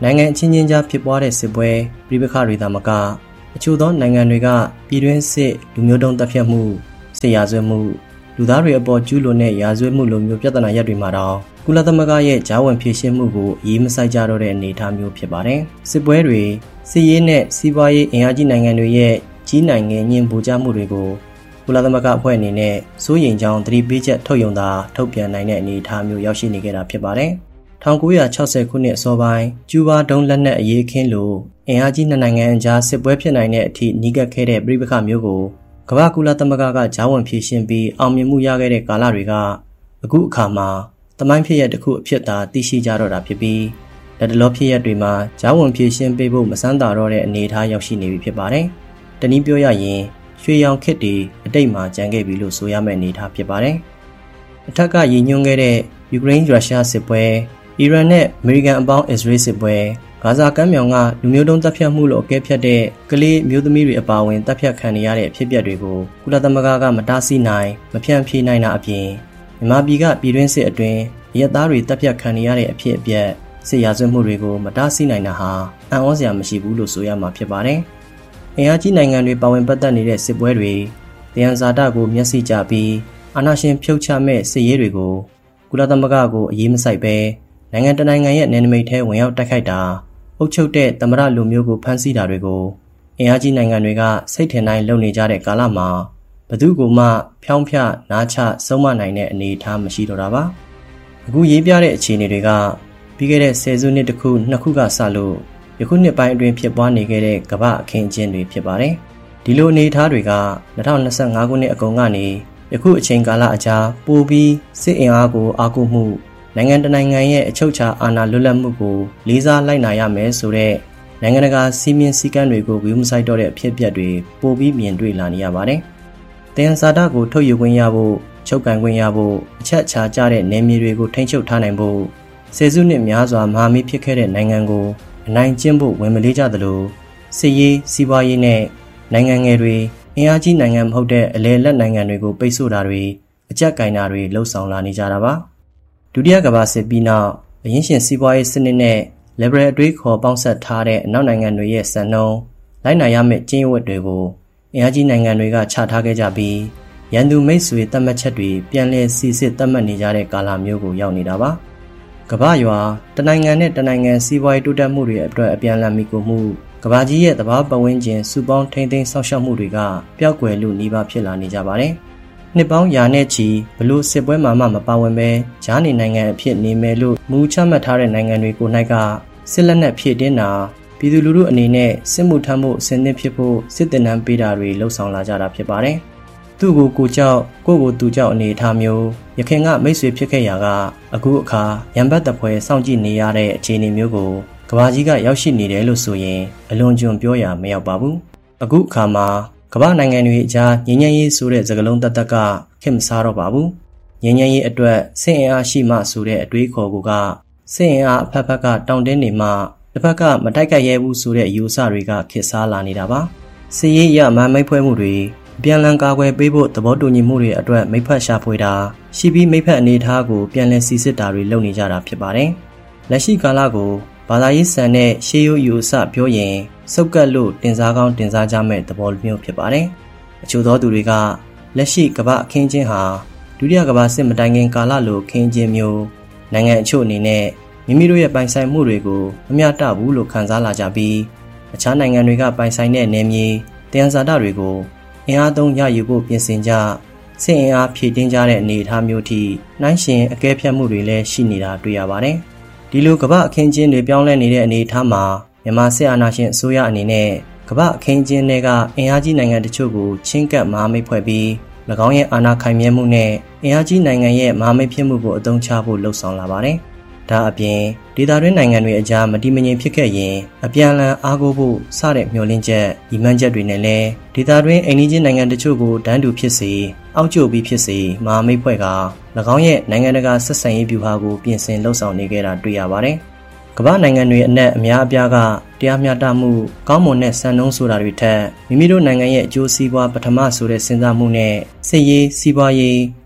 နိုင်ငံချင်းချင်းကြားဖြစ်ပွားတဲ့စစ်ပွဲပြိပခတွေသာမကအချို့သောနိုင်ငံတွေကပြည်တွင်းစစ်လူမျိုးတုံးတပ်ဖြတ်မှုစစ်ရာဇဝတ်မှုလူသားတွေအပေါ်ကျူးလွန်တဲ့ရာဇဝတ်မှုလိုမျိုးပြဿနာရပ်တွေမှာတော့ကုလသမဂ္ဂရဲ့ကြားဝင်ဖြေရှင်းမှုကိုအရေးမစိုက်ကြတော့တဲ့အနေအထားမျိုးဖြစ်ပါတယ်။စစ်ပွဲတွေစစ်ရေးနဲ့စီးပွားရေးအင်အားကြီးနိုင်ငံတွေရဲ့ကြီးနိုင်ငံညင်ပူကြမှုတွေကိုကုလသမဂ္ဂအဖွဲ့အနေနဲ့စိုးရိမ်ကြောင်းသတိပေးချက်ထုတ်ပြန်တာထုတ်ပြန်နိုင်တဲ့အနေအထားမျိုးရောက်ရှိနေခဲ့တာဖြစ်ပါတယ်။1960ခုနှစ်အစောပိုင်းကျူးဘာဒုံးလက်နက်အရေးအခင်းလိုအင်အားကြီးနှစ်နိုင်ငံအကြားစစ်ပွဲဖြစ်နိုင်တဲ့အထိနှီးကပ်ခဲ့တဲ့ပြိပခမျိုးကိုကမ္ဘာကုလသမဂ္ဂကကြားဝင်ဖြေရှင်းပြီးအောင်မြင်မှုရခဲ့တဲ့ကာလတွေကအခုအခါမှာသမိုင်းဖြစ်ရတစ်ခုအဖြစ်သာသိရှိကြတော့တာဖြစ်ပြီးလက်တလောဖြစ်ရတွေမှာကြားဝင်ဖြေရှင်းပေးဖို့မစမ်းသာတော့တဲ့အနေအထားရောက်ရှိနေပြီဖြစ်ပါတယ်။တနည်းပြောရရင်ရွှေရောင်ခေတ်တွေအတိတ်မှာကျန်ခဲ့ပြီလို့ဆိုရမယ့်အနေအထားဖြစ်ပါတယ်။အထက်ကရည်ညွှန်းခဲ့တဲ့ယူကရိန်းရုရှားစစ်ပွဲအီရန်နဲ့အမေရိကန်အပေါင်းအစ္စရေးစစ်ပွဲဂါဇာကမ်းမြောင်ကလူမျိုးတုံးတပ်ဖြတ်မှုလို့အကဲဖြတ်တဲ့ကလေးမျိုးသမီးတွေအပါအဝင်တပ်ဖြတ်ခံနေရတဲ့အဖြစ်အပျက်တွေကိုကုလသမဂ္ဂကမတားဆီးနိုင်မဖြန့်ဖြေးနိုင်တာအပြင်မြန်မာပြည်ကပြည်တွင်းစစ်အတွင်းရဲသားတွေတပ်ဖြတ်ခံနေရတဲ့အဖြစ်အပျက်စစ်ရာဇဝတ်မှုတွေကိုမတားဆီးနိုင်တာဟာအံ့ဩစရာမရှိဘူးလို့ဆိုရမှာဖြစ်ပါတယ်။အင်အားကြီးနိုင်ငံတွေပါဝင်ပတ်သက်နေတဲ့စစ်ပွဲတွေတရားဇာတကိုမျက်စိကျပြီးအာဏာရှင်ဖြုတ်ချမဲ့စစ်ရေးတွေကိုကုလသမဂ္ဂကိုအရေးမစိုက်ပဲနိုင်ငံတနိုင်ငံရဲ့နယ်နိမိတ်ထဲဝင်ရောက်တိုက်ခိုက်တာအုပ်ချုပ်တဲ့သမ္မတလူမျိုးကိုဖမ်းဆီးတာတွေကိုအင်အားကြီးနိုင်ငံတွေကစိတ်ထင်တိုင်းလုပ်နေကြတဲ့ကာလမှာဘသူကမှဖြောင်းဖြနားချဆုံးမနိုင်တဲ့အနေအထားမရှိတော့တာပါအခုရေးပြတဲ့အခြေအနေတွေကပြီးခဲ့တဲ့10စုနှစ်တစ်ခုနှစ်ခုကစလို့ယခုနှစ်ပိုင်းအတွင်းဖြစ်ပွားနေခဲ့တဲ့ကမ္ဘာအခင်းအကျင်းတွေဖြစ်ပါတယ်ဒီလိုအနေအထားတွေက2025ခုနှစ်အကုန်ကနေယခုအချိန်ကာလအကြားပိုပြီးစစ်အင်အားကိုအားကိုးမှုနိုင်ငံတနိုင်ငံရဲ့အချုပ်အခြာအာဏာလွတ်လပ်မှုကိုလေးစားလိုက်နာရမယ်ဆိုတဲ့နိုင်ငံတကာစီမင်းစည်းကမ်းတွေကိုဂရုမစိုက်တော့တဲ့အဖြစ်အပျက်တွေပိုပြီးမြင်တွေ့လာနေရပါတယ်။တင်စာဒကိုထုတ်ယူခွင့်ရဖို့ချုပ်ကန်ခွင့်ရဖို့အချက်အခြာကျတဲ့နယ်မြေတွေကိုထိန်းချုပ်ထားနိုင်ဖို့ဆယ်စုနှစ်များစွာမဟာမိတ်ဖြစ်ခဲ့တဲ့နိုင်ငံကိုအနိုင်ကျင့်ဖို့ဝင်မလေးကြသလိုစစ်ရေးစီးပွားရေးနဲ့နိုင်ငံငယ်တွေအင်အားကြီးနိုင်ငံမဟုတ်တဲ့အလယ်လက်နိုင်ငံတွေကိုပိတ်ဆို့တာတွေအကြက်ကင်တာတွေလှုံ့ဆော်လာနေကြတာပါဒုတိယကမ္ဘာစစ်ပြီးနောက်အရင်းရှင်စီးပွားရေးစနစ်နဲ့ liberal အတွေးခေါ်ပေါင်းစပ်ထားတဲ့အနောက်နိုင်ငံတွေရဲ့စံနှုန်းလိုက်နာရမယ့်ကျင့်ဝတ်တွေကိုအင်အားကြီးနိုင်ငံတွေကချထားခဲ့ကြပြီးရန်သူမိတ်ဆွေသတ်မှတ်ချက်တွေပြန်လည်စီစစ်သတ်မှတ်နေကြတဲ့ကာလမျိုးကိုရောက်နေတာပါကမ္ဘာရွာတနိုင်ငံနဲ့တနိုင်ငံစီးပွားရေးတိုးတက်မှုတွေအတွက်အပြန်အလှန်မိကိုမှုကမ္ဘာကြီးရဲ့သဘာဝပတ်ဝန်းကျင်စုပေါင်းထိန်းသိမ်းဆောက်ရှောက်မှုတွေကပျောက်ကွယ်လို့နှီးပါဖြစ်လာနေကြပါတယ်နှစ်ပေါင်းရာနဲ့ချီဘလို့စစ်ပွဲမှာမှမပါဝင်ပဲဂျားနေနိုင်ငံအဖြစ်နေမယ်လို့မူချမှတ်ထားတဲ့နိုင်ငံတွေကို၌ကစစ်လက်နက်ဖြည့်တင်းတာပြည်သူလူထုအနေနဲ့စစ်မှုထမ်းမှုအစဉ်သင့်ဖြစ်ဖို့စစ်တပ်နှံပေးတာတွေလှုံ့ဆော်လာကြတာဖြစ်ပါတယ်။သူ့ကိုကြောက်ကိုသူကြောက်အနေအထားမျိုးရခင်ကမိတ်ဆွေဖြစ်ခဲ့ရာကအခုအခါရံပတ်တပွဲစောင့်ကြည့်နေရတဲ့အခြေအနေမျိုးကိုကမ္ဘာကြီးကရောက်ရှိနေတယ်လို့ဆိုရင်အလွန်ကျွံပြောရမရောက်ပါဘူး။အခုအခါမှာကမ္ဘာနိုင်ငံတွေအကြားငြိမ်းချမ်းရေးဆိုတဲ့စကားလုံးတက်ကခင်မစားတော့ပါဘူး။ငြိမ်းချမ်းရေးအတွက်စစ်အင်အားရှိမှဆိုတဲ့အတွေးခေါ်ကစစ်အင်အားအဖက်ဖက်ကတောင်းတင်းနေမှတစ်ဖက်ကမတိုက်ခိုက်ရဲဘူးဆိုတဲ့အယူအဆတွေကခေတ်စားလာနေတာပါ။စစ်ရေးအရမိတ်ဖွဲ့မှုတွေပြန်လည်ကာကွယ်ပေးဖို့သဘောတူညီမှုတွေအတွက်မိဖက်ရှာဖွေတာရှိပြီးမိဖက်အနေအထားကိုပြန်လည်စီစစ်တာတွေလုပ်နေကြတာဖြစ်ပါတယ်။လက်ရှိကာလကိုဘာသာရေးဆန်တဲ့ရှေးရိုးယူအဆပြောရင်စုပ်ကပ်လို့တင်စားကောင်းတင်စားကြမဲ့သဘောမျိုးဖြစ်ပါတယ်။အချို့သောသူတွေကလက်ရှိကမ္ဘာအခင်းချင်းဟာဒုတိယကမ္ဘာစစ်မတိုင်ခင်ကာလလိုခင်းချင်းမျိုးနိုင်ငံအချို့အနေနဲ့မိမိတို့ရဲ့ပိုင်ဆိုင်မှုတွေကိုမမျှတဘူးလို့ခံစားလာကြပြီးအခြားနိုင်ငံတွေကပိုင်ဆိုင်တဲ့နယ်မြေတရားစာတတွေကိုအင်အားသုံးရယူဖို့ပြင်ဆင်ကြစစ်အင်အားဖြည့်တင်းကြတဲ့အနေအထားမျိုးထိနှိုင်းယှဉ်အကဲဖြတ်မှုတွေလည်းရှိနေတာတွေ့ရပါတယ်။ဒီလိုကမ္ဘာအခင်းချင်းတွေပြောင်းလဲနေတဲ့အနေအထားမှာမြန်မာစစ်အာဏာရှင်အစိုးရအနေနဲ့ကမ္ဘာအခင်းချင်းတွေကအင်အားကြီးနိုင်ငံတချို့ကိုချင်းကပ်မဟာမိတ်ဖွဲ့ပြီး၎င်းရဲ့အာဏာခိုင်မြဲမှုနဲ့အင်အားကြီးနိုင်ငံရဲ့မဟာမိတ်ဖြစ်မှုကိုအသုံးချဖို့လှုံ့ဆော်လာပါတယ်။ဒါအပြင်ဒေသတွင်းနိုင်ငံတွေအကြားမတည်မငြိမ်ဖြစ်ခဲ့ရင်အပြန်အလှန်အားကိုးဖို့စတဲ့မျှော်လင့်ချက်၊ညီမှန်းချက်တွေနဲ့လည်းဒေသတွင်းအိမ်နီးချင်းနိုင်ငံတချို့ကိုတန်းတူဖြစ်စေအောက်ကျပြီးဖြစ်စေမဟာမိတ်ဖွဲ့က၎င်းရဲ့နိုင်ငံတကာဆက်ဆံရေးဗျူဟာကိုပြင်ဆင်လှုံ့ဆော်နေကြတာတွေ့ရပါတယ်။ကမ္ဘာနိုင်ငံတွေအနက်အများအပြားကတရားမျှတမှုကောင်းမွန်တဲ့စံနှုန်းဆိုတာတွေထက်မိမိတို့နိုင်ငံရဲ့အကျိုးစီးပွားပထမဆိုတဲ့စဉ်းစားမှုနဲ့စစ်ရေးစီးပွားရေး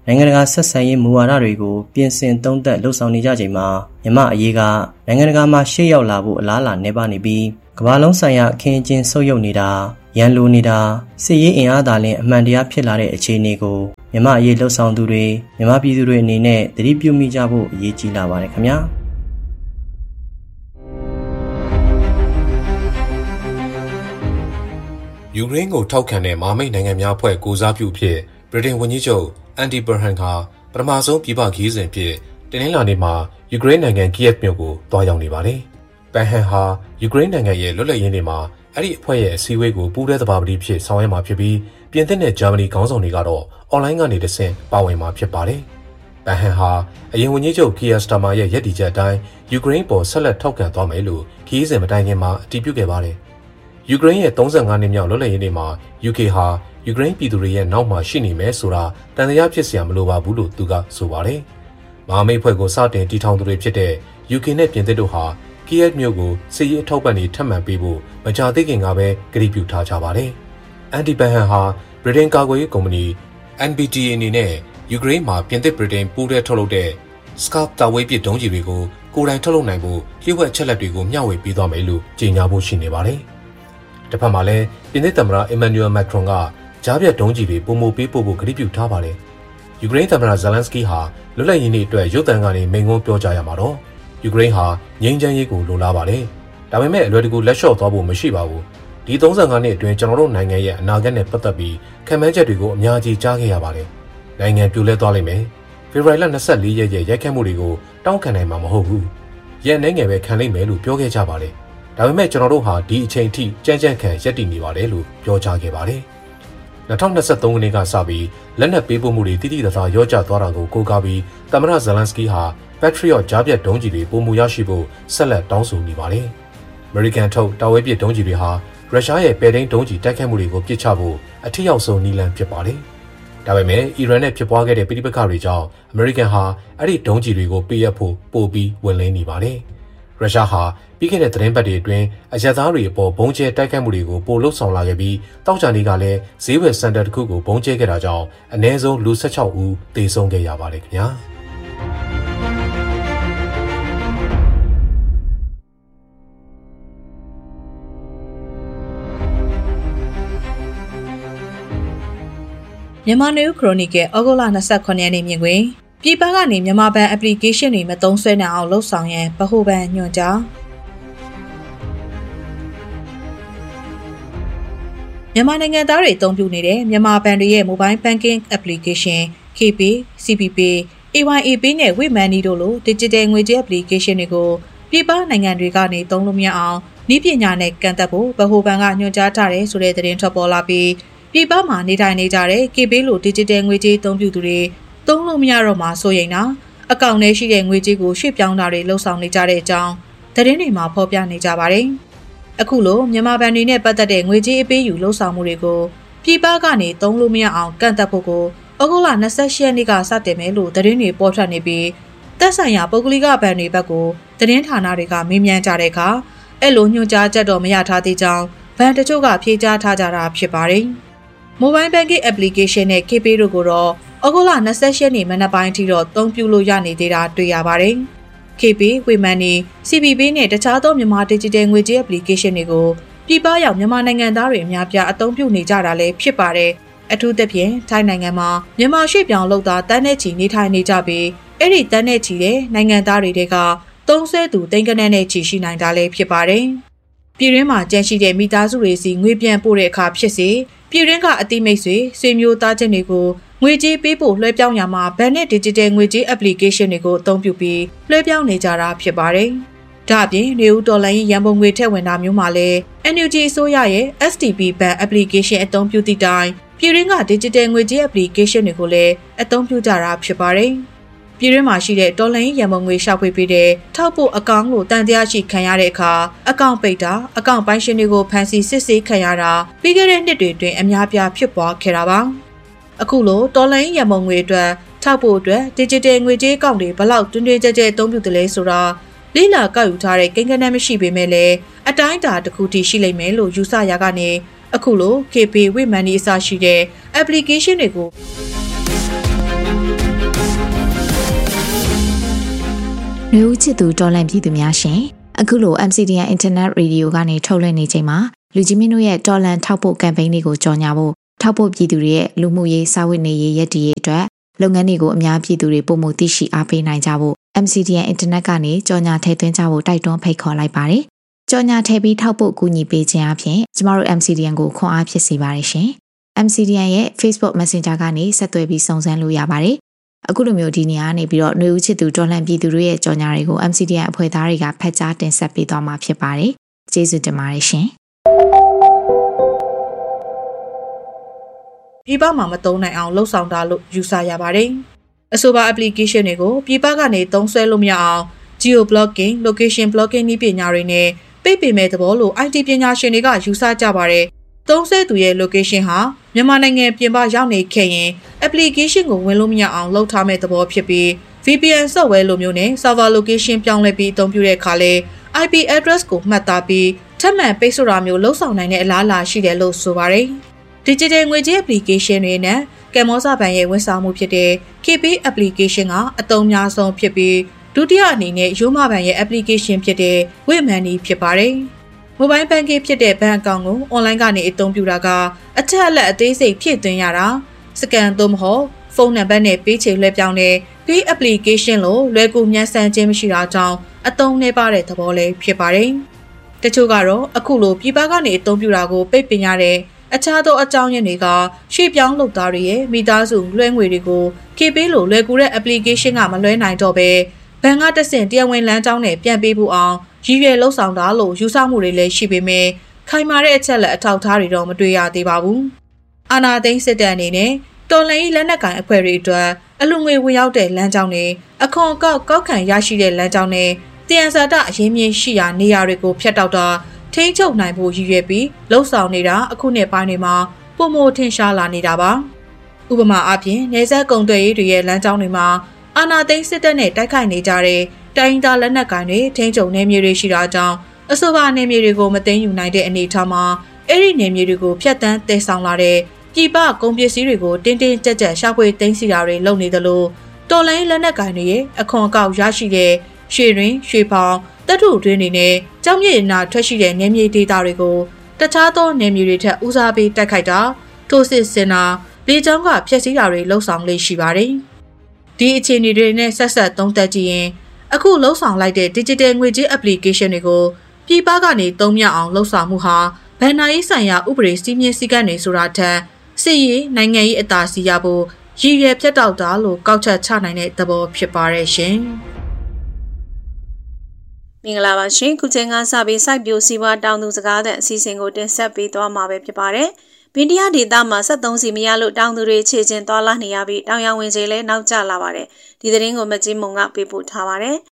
နိုင်ငံတကာဆက်ဆံရေးမူဝါဒတွေကိုပြင်ဆင်သုံးသပ်လှုပ်ဆောင်နေကြချိန်မှာမြန်မာအရေးကနိုင်ငံတကာမှာရှေ့ရောက်လာဖို့အလားအလာနှဲပါနေပြီးကမ္ဘာလုံးဆိုင်ရာအခင်းအကျင်းဆုပ်ယုပ်နေတာရန်လိုနေတာစစ်ရေးအင်အားသာလျှင်အမှန်တရားဖြစ်လာတဲ့အခြေအနေကိုမြန်မာအရေးလှုပ်ဆောင်သူတွေမြန်မာပြည်သူတွေအနေနဲ့သတိပြုမိကြဖို့အရေးကြီးလာပါတယ်ခင်ဗျာယူကရိန်းကိုထောက်ခံတဲ့မဟာမိတ်နိုင်ငံများအဖွဲ့ကိုစားပြုဖြစ်ဗြိတိန်ဝန်ကြီးချုပ်အန်ဒီဘရဟန်ကပထမဆုံးပြည်ပခရီးစဉ်ဖြစ်တင်နင်္လာနေ့မှာယူကရိန်းနိုင်ငံကီယက်မြို့ကိုတွားရောက်နေပါတယ်။ဘန်ဟန်ဟာယူကရိန်းနိုင်ငံရဲ့လွတ်လပ်ရေးနေ့မှာအဲ့ဒီအဖွဲ့ရဲ့အစည်းအဝေးကိုပူးတွဲသဘာပတိဖြစ်ဆောင်ရွက်မှာဖြစ်ပြီးပြင်သစ်နဲ့ဂျာမနီခေါင်းဆောင်တွေကတော့အွန်လိုင်းကနေတဆင့်ပါဝင်မှာဖြစ်ပါတယ်။ဘန်ဟန်ဟာအရင်ဝန်ကြီးချုပ်ကီယာစတာမာရဲ့ရည်တည်ချက်အတိုင်းယူကရိန်းပေါ်ဆက်လက်ထောက်ခံသွားမယ်လို့ခရီးစဉ်မတိုင်ခင်မှာအတည်ပြုခဲ့ပါတယ်။ယူကရိန်းရဲ့35နှစ်မြောက်လွတ်လပ်ရေးနေ့မှာ UK ဟာယူကရိန်းပြည်သူတွေရဲ့နောက်မှာရှိနေမယ်ဆိုတာတန်တရားဖြစ်စရာမလိုပါဘူးလို့သူကဆိုပါတယ်။မဟာမိတ်ဖွဲ့ကိုစတင်တည်ထောင်သူတွေဖြစ်တဲ့ UK နဲ့ပြင်သစ်တို့ဟာကီယက်မြို့ကိုစစ်ရေးအထောက်ပံ့တွေထပ်မံပေးဖို့မကြာသေးခင်ကပဲကတိပြုထားကြပါတယ်။အန်တီဘန်ဟန်ဟာဗြိတိန်ကာကွယ်ရေးကုမ္ပဏီ NBTA အနေနဲ့ယူကရိန်းမှာပြင်သစ်ဗြိတိန်ပူးတွဲထုတ်လုပ်တဲ့ Scalp တာဝေးပစ်ဒုံးကျည်တွေကိုကိုယ်တိုင်ထုတ်လုပ်နိုင်ဖို့လျှို့ဝှက်ချက်လက်တွေကိုမျှဝေပေးသွားမယ်လို့ကြေညာဖို့ရှိနေပါတယ်။တစ်ဖက်မှာလည်းပြင်သစ်သမ္မတအီမန်နျူယ်မက်ခရွန်ကကြားပြတ်ဒုံးကျည်တွေပုံမပေးပို့ဖို့ကတိပြုထားပါတယ်။ယူကရိန်းသမ္မတဇယ်လန်စကီဟာလွတ်လပ်ရေးနေ့အတွက်ရုပ်သံကနေမိန့်ခွန်းပြောကြားရမှာတော့ယူကရိန်းဟာငြိမ်းချမ်းရေးကိုလိုလားပါတယ်။ဒါပေမဲ့အလွယ်တကူလက်လျှော့သွားဖို့မရှိပါဘူး။ဒီ35နှစ်အတွင်းကျွန်တော်တို့နိုင်ငံရဲ့အနာဂတ်နဲ့ပတ်သက်ပြီးခံမှန်းချက်တွေကိုအများကြီးကြားခဲ့ရပါတယ်။နိုင်ငံပြိုလဲသွားလိမ့်မယ်။ဖေဖော်ဝါရီလ24ရက်ရဲ့ရိုက်ခတ်မှုတွေကိုတောင်းခံနိုင်မှာမဟုတ်ဘူး။ရဲ့နိုင်ငံပဲခံလိမ့်မယ်လို့ပြောခဲ့ကြပါတယ်။ဒါပေမဲ့ကျွန်တော်တို့ဟာဒီအချိန်ထိကြမ်းကြမ်းခံရပ်တည်နေပါတယ်လို့ပြောကြားခဲ့ပါတယ်။2023ခုနှစ်ကစပြီးလက်နက်ပေးပို့မှုတွေတိတိကျကျရောကျသွားတာကိုကိုးကားပြီးသမ္မတဇယ်လန်စကီဟာ Patriot ကြားပြတ်ဒုံးကျည်တွေပုံမူရရှိဖို့ဆက်လက်တောင်းဆိုနေပါတယ်။ American ထုတ်တာဝဲပစ်ဒုံးကျည်တွေဟာရုရှားရဲ့ပဲ့ထိန်းဒုံးကျည်တိုက်ခိုက်မှုတွေကိုပစ်ချဖို့အထက်ရောက်ဆုံးနည်းလမ်းဖြစ်ပါတယ်။ဒါပေမဲ့အီရန်နဲ့ဖြစ်ပွားခဲ့တဲ့ပြည်ပခါတွေကြောင့် American ဟာအဲ့ဒီဒုံးကျည်တွေကိုပေးအပ်ဖို့ပို့ပြီးဝင်လင်းနေပါတယ်။ရုရှားဟာပြီးခဲ့တဲ့သတင်းပတ်တွေအတွင်းအရက်သားတွေအပေါ်ဘုံကျဲတိုက်ခိုက်မှုတွေကိုပိုလှုပ်ဆောင်လာခဲ့ပြီးတောက်ချာနေကလည်းဈေးဝယ်စင်တာတစ်ခုကိုဘုံကျဲခဲ့တာကြောင့်အနည်းဆုံးလူ16ဦးသေဆုံးခဲ့ရပါတယ်ခင်ဗျာမြန်မာနေဦးခရိုနီကယ်ဩဂုတ်လ29ရက်နေ့မြင်ကွင်းပြည်ပကနေမြန်မာဘဏ် application တွေမသုံးစွဲနိုင်အောင်လှုပ်ဆောင်ရန်ဗဟိုဘဏ်ညွှန်ကြားမြန်မာနိုင်ငံသားတွေအသုံးပြုနေတဲ့မြန်မာဘဏ်တွေရဲ့ mobile banking application KPay, CPPay, AYAPay နဲ့ Webmoney တို့လို digital ငွေကြေး application တွေကိုပြည်ပနိုင်ငံတွေကနေသုံးလို့မရအောင်နည်းပညာနဲ့ကန့်သတ်ဖို့ဗဟိုဘဏ်ကညွှန်ကြားထားတယ်ဆိုတဲ့သတင်းထွက်ပေါ်လာပြီးပြည်ပမှာနေထိုင်နေကြတဲ့ KPay လို digital ငွေကြေးအသုံးပြုသူတွေသုံးလို့မရတော့မှစိုးရိမ်တာအကောင့်ထဲရှိတဲ့ငွေကြေးကိုရွှေ့ပြောင်းတာတွေလှုပ်ဆောင်နေကြတဲ့အကြောင်းသတင်းတွေမှာဖော်ပြနေကြပါတယ်။အခုလိုမြန်မာဘဏ်တွေနဲ့ပတ်သက်တဲ့ငွေကြေးအပေးယူလှုပ်ဆောင်မှုတွေကိုပြည်ပကနေသုံးလို့မရအောင်ကန့်သတ်ဖို့ကိုဩဂုတ်လ28ရက်နေ့ကစတင်မယ်လို့သတင်းတွေပေါ်ထွက်နေပြီးသက်ဆိုင်ရာပုဂ္ဂလိကဘဏ်တွေဘက်ကိုသတင်းဌာနတွေကမေးမြန်းကြတဲ့အခါအဲ့လိုညွှန်ကြားချက်တော့မရထားသေးကြောင်းဘဏ်တချို့ကဖြေကြားထားကြတာဖြစ်ပါတယ်။ Mobile Banking Application နဲ့ KPay တို့ကိုတော့ဩဂုတ်လ28ရက်နေ့မနက်ပိုင်းထိတော့သုံးပြုလို့ရနေသေးတာတွေ့ရပါတယ်။ KPay, Webmoney, CPPay နဲ့တခြားသောမြန်မာ Digital ငွေကြေး Application တွေကိုပြည်ပရောက်မြန်မာနိုင်ငံသားတွေအများပြားအသုံးပြုနေကြတာလည်းဖြစ်ပါတယ်။အထူးသဖြင့်ထိုင်းနိုင်ငံမှာမြန်မာရွှေ့ပြောင်းလုပ်သားတန်းနဲ့ချီနေထိုင်နေကြပြီးအဲ့ဒီတန်းနဲ့ချီတဲ့နိုင်ငံသားတွေကသုံးစွဲသူတိမ်ကနန်းနဲ့ချီရှိနိုင်တာလည်းဖြစ်ပါတယ်။ပြည်တွင်းမှာကျန်ရှိတဲ့မိသားစုတွေစီငွေပြန်ပို့တဲ့အခါဖြစ်စေပြည်တွင်းကအတိမိတ်ဆွေမျိုးသားချင်းတွေကိုငွေကြေးပေးဖို့လွှဲပြောင်းရမှာဘဏ်နဲ့ digital ငွေကြေး application တွေကိုအသုံးပြုပြီးလွှဲပြောင်းနေကြတာဖြစ်ပါတယ်။ဒါ့အပြင်နေဦးဒေါ်လာရန်ပုံငွေထည့်ဝင်တာမျိုးမှာလည်း NUG အစိုးရရဲ့ STP ဘဏ် application အသုံးပြုသည့်တိုင်ပြည်တွင်းက digital ငွေကြေး application တွေကိုလည်းအသုံးပြုကြတာဖြစ်ပါတယ်။ပြည်တွင်းမှာရှိတဲ့ဒေါ်လာရန်ပုံငွေရှာဖွေပေးတဲ့ထောက်ပို့အကောင့်ကိုတန်တရားရှိခံရတဲ့အခါအကောင့်ပိတ်တာအကောင့်ပိုင်ရှင်တွေကိုဖမ်းဆီးစစ်ဆေးခံရတာပြီးခဲ့တဲ့နှစ်တွေအတွင်းအများပြားဖြစ်ပွားခဲ့တာပါ။အခုလိုဒေါ်လာရန်ပုံငွေအတွက်ထောက်ပို့အတွက် digital ငွေကြေးအကောင့်တွေဘလောက်တွင်တွင်ကျဲကျဲအသုံးပြုတယ်လဲဆိုတာလိလာကောက်ယူထားတဲ့ကိန်းဂဏန်းမရှိပေမဲ့လည်းအတိုင်းအတာတစ်ခုထိရှိလိမ့်မယ်လို့ယူဆရကနေအခုလို KPay, Webmoney အစရှိတဲ့ application တွေကိုနှွေဦးချစ်သူတော်လန့်ပြည်သူများရှင်အခုလို MCDN Internet Radio ကနေထုတ်လွှင့်နေချိန်မှာလူကြီးမင်းတို့ရဲ့တော်လန့်ထောက်ပို့ကမ်ပိန်းတွေကိုကြော်ညာဖို့ထောက်ပို့ပြည်သူတွေရဲ့လူမှုရေးစာဝတ်နေရေးရည်တည်ရေးအတွက်လုပ်ငန်းတွေကိုအများပြည်သူတွေပုံမှုသိရှိအားပေးနိုင်ကြဖို့ MCDN Internet ကနေကြော်ညာထည့်သွင်းကြဖို့တိုက်တွန်းဖိတ်ခေါ်လိုက်ပါတယ်။ကြော်ညာထည့်ပြီးထောက်ပို့ကူညီပေးခြင်းအပြင်ကျမတို့ MCDN ကိုခွန်အားဖြစ်စေပါတယ်ရှင်။ MCDN ရဲ့ Facebook Messenger ကနေဆက်သွယ်ပြီးစုံစမ်းလို့ရပါတယ်။အခုလိုမျိုးဒီနေရာကနေပြီးတော့နှွေဦးချစ်သူတော်လှန်ပြည်သူတွေရဲ့ကြော်ညာတွေကို MCDN အဖွဲ့သားတွေကဖတ်ကြားတင်ဆက်ပေးသွားမှာဖြစ်ပါတယ်။ကျေးဇူးတင်ပါတယ်ရှင်။ပြည်ပမှာမသုံးနိုင်အောင်လှုပ်ဆောင်တာလို့ယူဆရပါတယ်။အဆိုပါ application တွေကိုပြည်ပကနေသုံးစွဲလို့မရအောင် geo blocking, location blocking နည်းပညာတွေနဲ့ပိတ်ပင်မဲ့သဘောလို့ IT ပညာရှင်တွေကယူဆကြပါတယ်။သုံးစွဲသူရဲ့ location ဟာမြန်မာနိုင်ငံပြင်ပရောက်နေခဲ့ရင် application ကိုဝင်လို့မရအောင်လုပ်ထားမဲ့သဘောဖြစ်ပြီး VPN software လိုမျိုးနဲ့ server location ပြောင်းလဲပြီးအသုံးပြုတဲ့အခါလဲ IP address ကိုမှတ်သားပြီးထပ်မံပိတ်ဆို့တာမျိုးလှုပ်ဆောင်နိုင်တဲ့အလားအလာရှိတယ်လို့ဆိုပါတယ်။ Digital ငွေကြေး application တွေနဲ့ကမ်မောစာဘဏ်ရဲ့ဝန်ဆောင်မှုဖြစ်တဲ့ KP application ကအသုံးများဆုံးဖြစ်ပြီးဒုတိယအနေနဲ့ရိုးမဘဏ်ရဲ့ application ဖြစ်တဲ့ Waymoney ဖြစ်ပါတယ်။ Mobile banking ဖြစ်တဲ့ဘဏ်အကောင့်ကို online ကနေအသုံးပြုတာကအထက်အလက်အသေးစိတ်ဖြည့်သွင်းရတာစကန်သို့မဟုတ်ဖုန်းနံပါတ်နဲ့ပေးချေလွှဲပြောင်းတဲ့ Pay application လို့လွယ်ကူမြန်ဆန်ခြင်းမရှိတာကြောင့်အသုံးနှဲပါတဲ့သဘောလေးဖြစ်ပါတယ်။တချို့ကတော့အခုလိုပြည်ပကနေအသုံးပြုတာကိုပိတ်ပင်ရတဲ့အခြားသောအကြောင်းရင်းတွေကရှေ့ပြောင်းလုပ်သားတွေရဲ့မိသားစုလွှဲငွေတွေကို KP လို့လွယ်ကူတဲ့ application ကမလွှဲနိုင်တော့ပဲဘဏ်ကတဆင့်တရားဝင်လမ်းကြောင်းနဲ့ပြန်ပေးဖို့အောင်ရည်ရွယ်လှုပ်ဆောင်တာလို့ယူဆမှုတွေလည်းရှိပေမဲ့ခိုင်မာတဲ့အချက်လက်အထောက်အထားတွေတော့မတွေ့ရသေးပါဘူး။အာဏာသိမ်းစစ်တပ်အနေနဲ့တော်လှန်ရေးလက်နက်ကိုင်အဖွဲ့တွေအတွက်အလူငွေဝင်ရောက်တဲ့လမ်းကြောင်းတွေအခွန်အကောက်ကောက်ခံရရှိတဲ့လမ်းကြောင်းတွေတရားစတာအရင်းမြစ်ရှိရာနေရာတွေကိုဖျက်တောက်တာထိန်းချုပ်နိုင်ဖို့ရည်ရွယ်ပြီးလှုပ်ဆောင်နေတာအခုနှစ်ပိုင်းတွေမှာပုံမထင်ရှားလာနေတာပါ။ဥပမာအားဖြင့်နေဆက်ကုံတွေတွေရဲ့လမ်းကြောင်းတွေမှာအာဏာသိမ်းစစ်တပ်နဲ့တိုက်ခိုက်နေကြတဲ့တိုင်းသားလက်နက်ကိုင်တွေထိန်းချုပ်နေမြေတွေရှိတာကြောင့်အဆိုပါနေမြေတွေကိုမသိမ်းယူနိုင်တဲ့အနေအထားမှာအဲ့ဒီနေမြေတွေကိုဖျက်ဆီးတည်ဆောင်လာတဲ့ပြည်ပကုန်ပစ္စည်းတွေကိုတင်းတင်းကြပ်ကြပ်ရှာဖွေသိမ်းဆီတာတွေလုပ်နေသလိုတော်လိုင်းလက်နက်ကိုင်တွေရဲ့အခွန်အကောက်ရရှိတဲ့ရွှေရင်းရွှေဖောင်တပ်ထုတွင်းတွေနဲ့ကြောင်မြေနာထွက်ရှိတဲ့နေမြေဒေသတွေကိုတခြားသောနေမြေတွေထက်ဦးစားပေးတိုက်ခိုက်တာထိုးစစ်ဆင်တာလေကြောင်းကဖျက်ဆီးတာတွေလှုပ်ဆောင်လေ့ရှိပါတယ်။ဒီအခြေအနေတွေနဲ့ဆက်ဆက်သုံးသပ်ကြည့်ရင်အခုလှုပ်ဆောင်လိုက်တဲ့ digital ငွေကြေး application တွေကိုပြည်ပကနေသုံးမြအောင်လှုပ်ဆောင်မှုဟာဘဏ္ဍာရေးဆိုင်ရာဥပဒေစည်းမျဉ်းစည်းကမ်းတွေဆိုတာထက်စစ်ရေးနိုင်ငံရေးအသာစီးရဖို့ရည်ရွယ်ဖြတ်တောက်တာလို့ကောက်ချက်ချနိုင်တဲ့သဘောဖြစ်ပါရဲ့ရှင်။မင်္ဂလာပါရှင်ခုချိန်ကစပြီးစိုက်ပျိုးစီးပွားတောင်သူစကားတဲ့အစီအစဉ်ကိုတင်ဆက်ပေးသွားမှာပဲဖြစ်ပါတယ်။ပင်တရားဒေသမှာ73စီမရလို့တောင်သူတွေခြေချင်းသွားလာနေရပြီးတောင်ရဝင်ကြီးလည်းနောက်ကျလာပါတယ်။ဒီသတင်းကိုမကြီးမုံကပေးပို့ထားပါတယ်။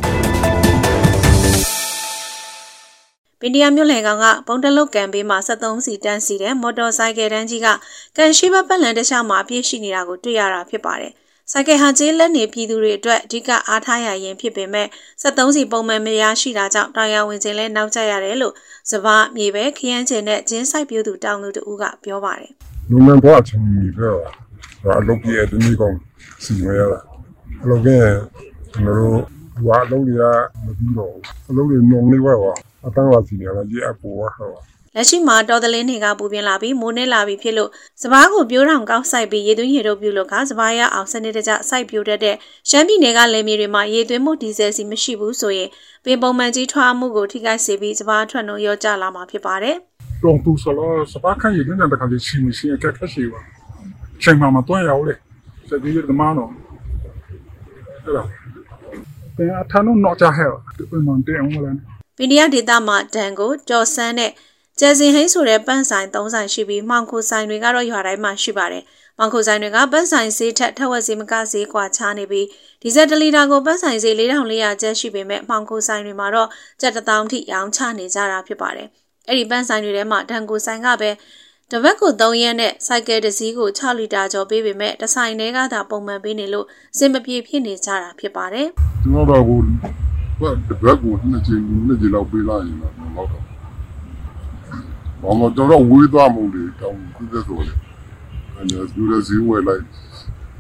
ပင်တရားမြို့လယ်ကောင်ကပုံတလုတ်ကန်ပေးမှာ73စီတန်းစီတဲ့မော်တော်ဆိုင်ကယ်တန်းကြီးကကန်ရှိဘပတ်လန်တစ်လျှောက်မှာအပြည့်ရှိနေတာကိုတွေ့ရတာဖြစ်ပါတယ်။ဆိုင်ကယ်ဟာကျေးလက်နေပြည်သူတွေအတွက်အဓိကအားထားရရင်ဖြစ်ပေမဲ့73စီပုံမှန်မရရှိတာကြောင့်တောင်ရဝင်ချင်းလဲနောက်ကျရတယ်လို့စပါးမြေပဲခရမ်းချင်နဲ့ကျင်းဆိုင်ပြူသူတောင်သူတို့ကပြောပါတယ်။လူမှန်တော့အချင်းကြီးပဲ။အလုပ်ကြီးတဲ့နေ့ကောင်စီမရတာ။အလုပ်ကကျွန်တော်တို့ဝါလုံးတွေကမပြီးတော့အလုပ်တွေနှုံနေပါအတန်းလာစီနေလာကြီးအပေါ်ဟာလက်ရှိမှာတော်တလင်းတွေကပူပြင်းလာပြီးမိုးနေလာပြီးဖြစ်လို့စပားကိုပြိုးထောင်ကောက်ဆိုင်ပြီးရေသွင်းရေတို့ပြုလို့ကစပားရအောင်စနစ်တကျစိုက်ပြိုးတတ်တဲ့ရှမ်းပြည်နယ်ကလယ်မြေတွေမှာရေသွင်းမှုဒီဇယ်စီမရှိဘူးဆိုရင်ပင်ပုံမှန်ကြီးထွားမှုကိုထိခိုက်စေပြီးစပားထွက်နှုန်းရောကျလာမှာဖြစ်ပါတယ်။တော့သူစလားစပားခိုင်ရေသွင်းတဲ့ခါကျရှိမရှိအခက်အခဲရှိပါ။ချိန်မှမတွန်းရအောင်လေ။စက်ကြီးရတဲ့မနော်။အဲ့ဒါပင်အထနုတော့ကြဟဲ့။ပင်မန်တဲ့အောင်မလားပင်တရားဒေသမှာဒန်ကိုကြော်ဆန်းနဲ့ကျဲစင်ဟင်းဆိုတဲ့ပန်းဆိုင်3ဆိုင်ရှိပြီးမှောင်ခိုဆိုင်တွေကတော့ရွာတိုင်းမှာရှိပါတယ်။မှောင်ခိုဆိုင်တွေကပန်းဆိုင်ဈေးထက်ထက်ဝက်ဈေးမကဈေးကွာခြားနေပြီးဒီဇယ်1လီတာကိုပန်းဆိုင်ဈေး4400ကျပ်ရှိပေမဲ့မှောင်ခိုဆိုင်တွေမှာတော့ကျပ်1000ထိရောင်းချနေကြတာဖြစ်ပါတယ်။အဲ့ဒီပန်းဆိုင်တွေထဲမှာဒန်ကိုဆိုင်ကပဲတပတ်ကို3ရက်နဲ့စိုက်ကယ်တစ်စီးကို6လီတာကျော်ပေးပေမဲ့တစ်ဆိုင်ထဲကသာပုံမှန်ပေးနေလို့စင်မပြေဖြစ်နေကြတာဖြစ်ပါတယ်။ကျွန်တော်တို့ကတပတ်ကိုနှစ်ကြိမ်လောက်ပေးလိုက်ရင်တော့တော့ဘာမှတော့ဝေးသွားမှုတွေတောင်းပြတဲ့ဆိုလေအဲ့ဒါသူလည်းဈေးဝယ်လိုက်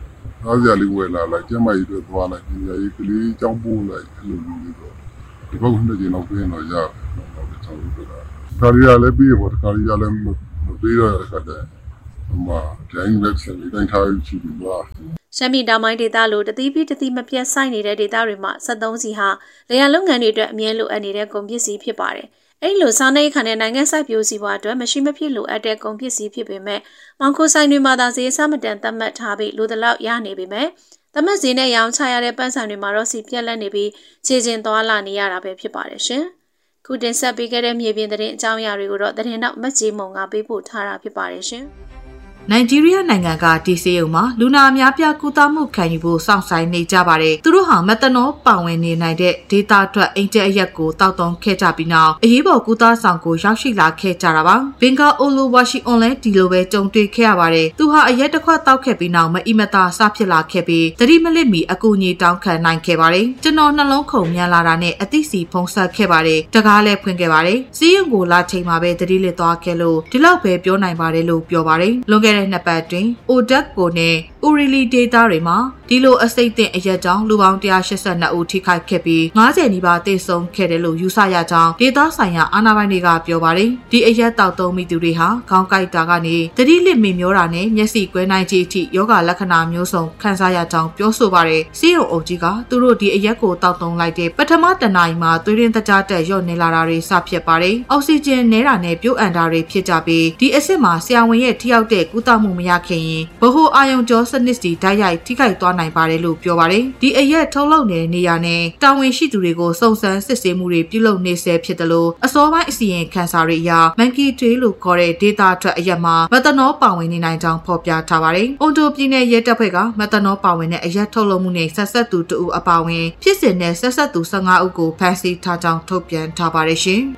စားစရာလေးဝယ်လာလိုက်ကျမကြီးတို့သွားလိုက်ဒီကြီးကလေးကြောင်းပို့လိုက်အဲ့လိုမျိုးတော့ဒီဘက်ကနေကျင်တော့ပြင်တော့ရတယ်တော့ကျွန်တော်တို့ကကာရီယာလည်းပြီးပေါ့ကာရီယာလည်းမပြီးတော့ခက်တယ်ဒိုင်းဝက်ဆယ်တိုင်းထားရှိပြီးတော့ရှမ်းပြည်တောင်ပိုင်းဒေသလိုတတိပိတတိမပြတ်ဆိုင်နေတဲ့ဒေသတွေမှာ73စီဟာလေယာလုပ်ငန်းတွေအတွက်အမြဲလိုအပ်နေတဲ့ကုန်ပစ္စည်းဖြစ်ပါတယ်။အဲဒီလိုစားနေခါနဲ့နိုင်ငံစိုက်ပျိုးစီးပွားအတွက်မရှိမဖြစ်လိုအပ်တဲ့ကုန်ပစ္စည်းဖြစ်ပေမဲ့မောင်ခိုဆိုင်တွေမှာသာဈေးအဆမတန်သတ်မှတ်ထားပြီးလိုတလောက်ရနေပေမဲ့သတ်မှတ်ဈေးနဲ့ရောင်းချရတဲ့ပန်းဆိုင်တွေမှာတော့စီပြက်လက်နေပြီးခြေကျင်သွားလာနေရတာပဲဖြစ်ပါတယ်ရှင်။ခုတင်ဆက်ပေးခဲ့တဲ့မြေပြင်သတင်းအကြောင်းအရာတွေကိုတော့သတင်းတော့မတ်ကြီးမုံကပေးပို့ထားတာဖြစ်ပါတယ်ရှင်။နိုင်ဂျီးရီးယားနိုင်ငံကဒီဆေးရုံမှာလူနာအများပြကုသမှုခံယူဖို့စောင့်ဆိုင်နေကြပါတယ်။သူတို့ဟာမက်သနောပါဝင်နေနိုင်တဲ့ဒေတာထွက်အိမ်ကျအရက်ကိုတောက်တုံခဲ့ကြပြီးနောက်အရေးပေါ်ကုသဆောင်ကိုရောက်ရှိလာခဲ့ကြတာပါ။ဘင်္ဂါအိုလိုဝါရှိအွန်လိုင်းဒီလိုပဲကြုံတွေ့ခဲ့ရပါတယ်။သူဟာအရက်တစ်ခွက်တောက်ခဲ့ပြီးနောက်မအီမတာစဖြစ်လာခဲ့ပြီးသတိမလစ်မီအကူအညီတောင်းခံနိုင်ခဲ့ပါတယ်။ကျွန်တော်နှလုံးခုန်မြန်လာတာနဲ့အသိစီဖုံးဆက်ခဲ့ပါတယ်။တကားလည်းဖွင့်ခဲ့ပါတယ်။ဆေးရုံကိုလာချိန်မှာပဲသတိလစ်သွားခဲ့လို့ဒီလောက်ပဲပြောနိုင်ပါတယ်လို့ပြောပါတယ်။လွန်ခဲ့တဲ့နှစ်ပတ်တွင်အိုဒက်ကိုနဲ့ဥရီလီဒေတာတွေမှာဒီလိုအစိတ်တင်အရက်ကြောင့်လူပေါင်း182ဦးထိခိုက်ခဲ့ပြီး90နီးပါးသေဆုံးခဲ့တယ်လို့ယူဆရကြောင်းဒေတာဆိုင်ရာအာဏာပိုင်တွေကပြောပါတယ်။ဒီအရက်တောက်သုံးမိသူတွေဟာခေါင်းကိုက်တာကနေသတိလစ်မိမျောတာနဲ့မျက်စိကွဲနိုင်ခြင်းအထိယောဂလက္ခဏာမျိုးစုံခံစားရကြောင်းပြောဆိုပါတယ်။စီယုံအုပ်ကြီးကသူတို့ဒီအရက်ကိုတောက်သုံးလိုက်တဲ့ပထမတနအီမှာသွေးရင်းတကြားတက်ရော့နေလာတာတွေစဖြစ်ပါတယ်။အောက်ဆီဂျင်နည်းတာနဲ့ပြုတ်အန်တာတွေဖြစ်ကြပြီးဒီအဆင့်မှာဆရာဝန်ရဲ့ထိရောက်တဲ့ကုသမှုမရခင်ရင်ဗဟိုအာယုံကြောစနစ်စီဓာတ်ရိုက်ထိခိုက်သွားနိုင်ပါတယ်လို့ပြောပါတယ်။ဒီအရက်ထုတ်လုပ်နေတဲ့နေရာနဲ့တာဝန်ရှိသူတွေကိုစုံစမ်းစစ်ဆေးမှုတွေပြုလုပ်နေဆဲဖြစ်တယ်လို့အစောပိုင်းအစီရင်ခံစာတွေအရမန်ကီထွေးလို့ခေါ်တဲ့ဒေတာထွက်အရက်မှာမက်သနောပါဝင်နေနိုင်ကြောင်းဖော်ပြထားပါတယ်။အွန်တိုပြည်နယ်ရဲတပ်ဖွဲ့ကမက်သနောပါဝင်တဲ့အရက်ထုတ်လုပ်မှုနဲ့ဆက်ဆက်သူ2ဦးအပါအဝင်ဖြစ်စဉ်နဲ့ဆက်ဆက်သူ15ဦးကိုဖမ်းဆီးထားကြောင်းထုတ်ပြန်ထားပါတယ်ရှင်။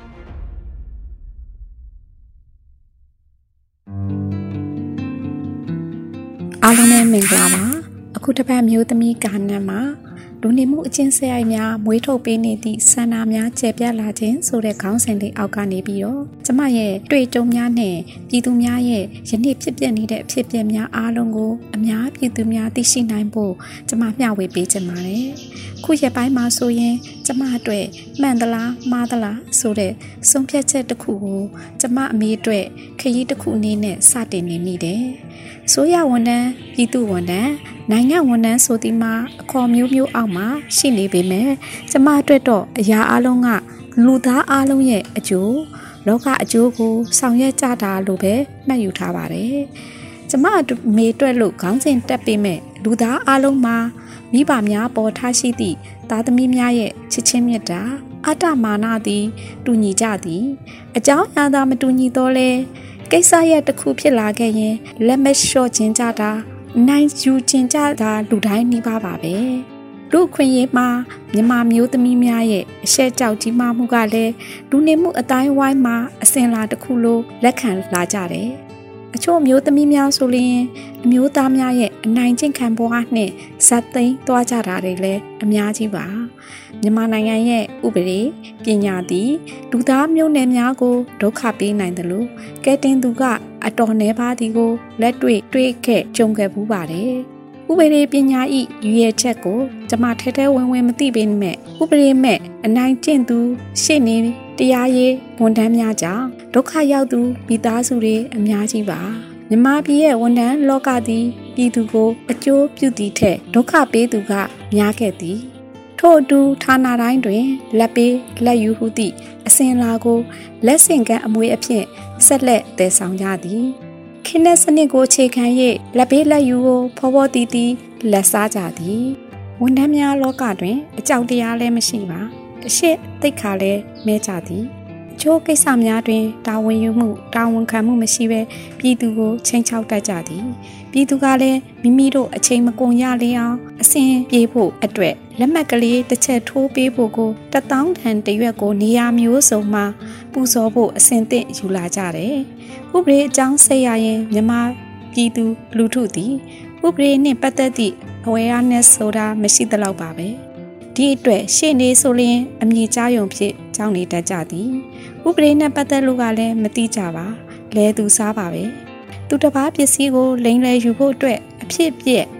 အားလုံးနဲ့မင်္ဂလာပါအခုတစ်ပတ်မျိုးသမီးကာနတ်မှာလူနေမှုအကျင့်စရိုက်များမွေးထုတ်ပေးနေသည့်ဆန္ဒများကျယ်ပြန့်လာခြင်းဆိုတဲ့ခေါင်းစဉ်လေးအောက်ကနေပြီးတော့ကျမရဲ့တွေ့ကြုံများနဲ့ပြည်သူများရဲ့ယနေ့ဖြစ်ပျက်နေတဲ့အဖြစ်အပျက်များအားလုံးကိုအများပြည်သူများသိရှိနိုင်ဖို့ကျမမျှဝေပေးချင်ပါတယ်ခုရက်ပိုင်းမှာဆိုရင်ကျမအတွက်မှန်သလားမှားသလားဆိုတဲ့ဆုံးဖြတ်ချက်တစ်ခုကိုကျမအမေအတွက်ခရီးတစ်ခုအနေနဲ့စတင်နေမိတယ်ဆိုရဝန်ထမ်းပြည်သူဝန်ထမ်းနိုင်ငံဝန်ထမ်းဆိုဒီမှာအခေါ်မျိုးအောက်မှာရှိနေပေမဲ့ကျမအတွက်တော့အရာအလုံးကလူသားအလုံးရဲ့အကျိုးလောကအကျိုးကိုဆောင်ရွက်ကြတာလို့ပဲမှတ်ယူထားပါတယ်ကျမမေအတွက်လို့ခေါင်းစဉ်တက်ပေးမဲ့လူသားအလုံးမှာမိဘများပေါ်ထားရှိသည့်သားသမီးများရဲ့ချစ်ချင်းမြတ်တာအတ္တမာနသည်တူညီကြသည်အကြောင်းအရာသာမတူညီတော့လဲကိစ္စရဲ့တစ်ခုဖြစ်လာခဲ့ရင်လက်မလျှော့ခြင်းကြတာနိုင်ယူခြင်းကြတာလူတိုင်းနှိပါပါပဲလူခွင့်ရေးမှာမြန်မာမျိုးသမီးများရဲ့အရှက်ကြောက်ကြီးမှမှုကလည်းလူနေမှုအတိုင်းဝိုင်းမှာအစဉ်လာတစ်ခုလိုလက်ခံလာကြတယ်အချို့မျိုးသမီးများဆိုရင်အမျိုးသားများရဲ့အနိုင်ကျင့်ခံဘဝနဲ့ဇက်သိမ်းသွားကြတာတွေလည်းအများကြီးပါမြန်မာနိုင်ငံရဲ့ဥပဒေပညာသည်လူသားမျိုးနွယ်များကိုဒုက္ခပေးနိုင်တယ်လို့ကဲတင်သူကအတော်နှဲပါသည်ကိုလက်တွေ့ခဲ့ကြုံခဲ့ဘူးပါတယ်ဥပဒေပညာဤရွေချက်ကိုကျမထဲထဲဝင်မသိပေမဲ့ဥပဒေမဲ့အနိုင်ကျင့်သူရှေ့နေတရားရေးဝန်ထမ်းများကြောင့်ဒုက္ခရောက်သူမိသားစုတွေအများကြီးပါမြမပြည်ရဲ့ဝန်ထမ်းလောကသည်ပြည်သူကိုအကျိုးပြုသည့်ထက်ဒုက္ခပေးသူကများခဲ့သည်ထို့အတူဌာနတိုင်းတွင်လက်ပေးလက်ယူဟုသည့်အစဉ်လာကိုလက်ဆင့်ကမ်းအမွေအဖြစ်ဆက်လက်တည်ဆောင်ကြသည်ခင်းတဲ့စနစ်ကိုအခြေခံ၍လက်ပေးလက်ယူကိုဖော်ဖော်တီတီလက်စားကြသည်ဝန်ထမ်းများလောကတွင်အကြောက်တရားလည်းမရှိပါအရှိသိက္ခာလည်းမဲကြသည်အချို့ကိစ္စများတွင်တာဝန်ယူမှုတာဝန်ခံမှုမရှိဘဲပြည်သူကိုချိန်ချောက်တတ်ကြသည်ပြည်သူကလည်းမိမိတို့အချိန်မကုန်ရလေအောင်အစဉ်ပြေးဖို့အတွက်လက်မှတ်ကလေးတစ်ချက်ထိုးပေးဖို့ကို1000ထန်တရွက်ကိုနေရာမျိုးစုံမှာပူဇော်ဖို့အစဉ်သင့်ယူလာကြတယ်ဥပဒေအကြောင်းဆက်ရရင်မြန်မာပြည်သူလူထုသည်ဥပဒေနှင့်ပတ်သက်သည့် awareness ဆိုတာမရှိသလောက်ပါပဲဒီအတွက်ရှေ့နေဆိုရင်အမြင့်ကြားယုံဖြစ်ကြောင်းနေတတ်ကြသည်ဥပဒေနဲ့ပတ်သက်လို့ကလည်းမသိကြပါလဲသူစားပါပဲသူတစ်ပါးပစ္စည်းကိုလိမ်လည်ယူဖို့အတွက်အဖြစ်ပြက်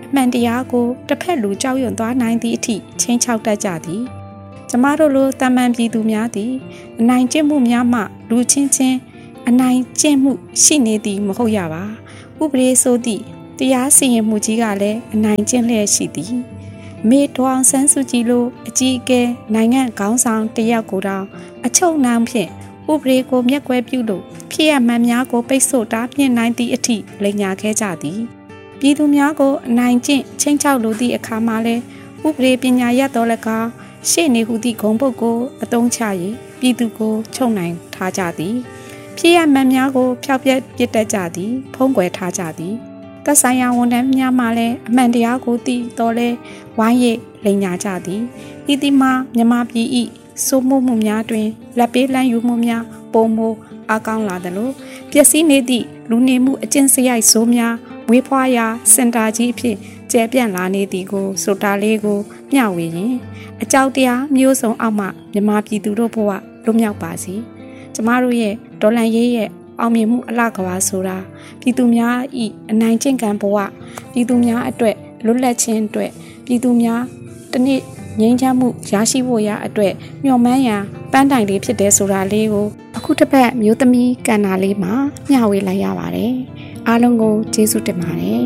မှန်တရားကိုတစ်ဖက်လူကြောက်ရွံ့သွားနိုင်သည့်အထိချင်းချောက်တတ်ကြသည်ကျမတို့လိုတာမန်ပြည်သူများသည်အနိုင်ကျင့်မှုများမှလူချင်းချင်းအနိုင်ကျင့်မှုရှိနေသည်မဟုတ်ရပါဥပဒေဆိုသည့်တရားစီရင်မှုကြီးကလည်းအနိုင်ကျင့်လျက်ရှိသည်မေဒေါအောင်ဆန်းစုကြည်လိုအကြီးအကဲနိုင်ငံခေါင်းဆောင်တယောက်ကိုတောင်အချုပ်နှောင်ဖြင့်ဥပဒေကိုမျက်ကွယ်ပြုလို့ဖြစ်ရမှန်များကိုပိတ်ဆို့တားမြစ်နိုင်သည့်အထိလိမ်ညာခဲ့ကြသည်ပြည်သူများကိုအနိုင်ကျင့်ချင်းချောက်လိုသည့်အခါမှာလဲဥပဒေပညာရပ်တော်လည်းကောင်းရှေ့နေဟုသည့်ဂုဏ်ပုဒ်ကိုအသုံးချ၍ပြည်သူကိုချုပ်နိုင်ထားကြသည်ဖြစ်ရမှန်များကိုဖျောက်ပြက်ပစ်တတ်ကြသည်ဖုံးကွယ်ထားကြသည်သက်ဆိုင်ရာဝန်ထမ်းများမှလည်းအမှန်တရားကိုသိတော်လဲဝိုင်းရိပ်လိမ်ညာကြသည်ဤသည်မှာမြန်မာပြည်၏စိုးမိုးမှုများတွင်လက်ပေးလမ်းယူမှုများပုံမိုးအကောင်းလာသလိုပျက်စီးနေသည့်လူနေမှုအကျင့်စရိုက်ဆိုးများဝေးဖွားရာစင်တာကြီးအဖြစ်ကျယ်ပြန့်လာနေသည်ကိုဆိုတာလေးကိုမျှဝေရင်အကြောက်တရားမျိုးစုံအောက်မှမြန်မာပြည်သူတို့ဘဝလွတ်မြောက်ပါစေကျမတို့ရဲ့ဒေါ်လန်ရေးရဲ့အောင်မြင်မှုအလှကဘာဆိုတာပြည်သူများဤအနိုင်ကျင့်ကံဘဝပြည်သူများအတွက်လွတ်လပ်ခြင်းအတွက်ပြည်သူများတနေ့ငြိမ်းချမ်းမှုရရှိဖို့ရအတွက်မျှော်မှန်းရာပန်းတိုင်လေးဖြစ်တယ်ဆိုတာလေးကိုအခုတစ်ပတ်မျိုးသမီးကဏ္ဍလေးမှာမျှဝေလိုက်ရပါတယ်အားလုံးကိုကျေးဇူးတင်ပါတယ်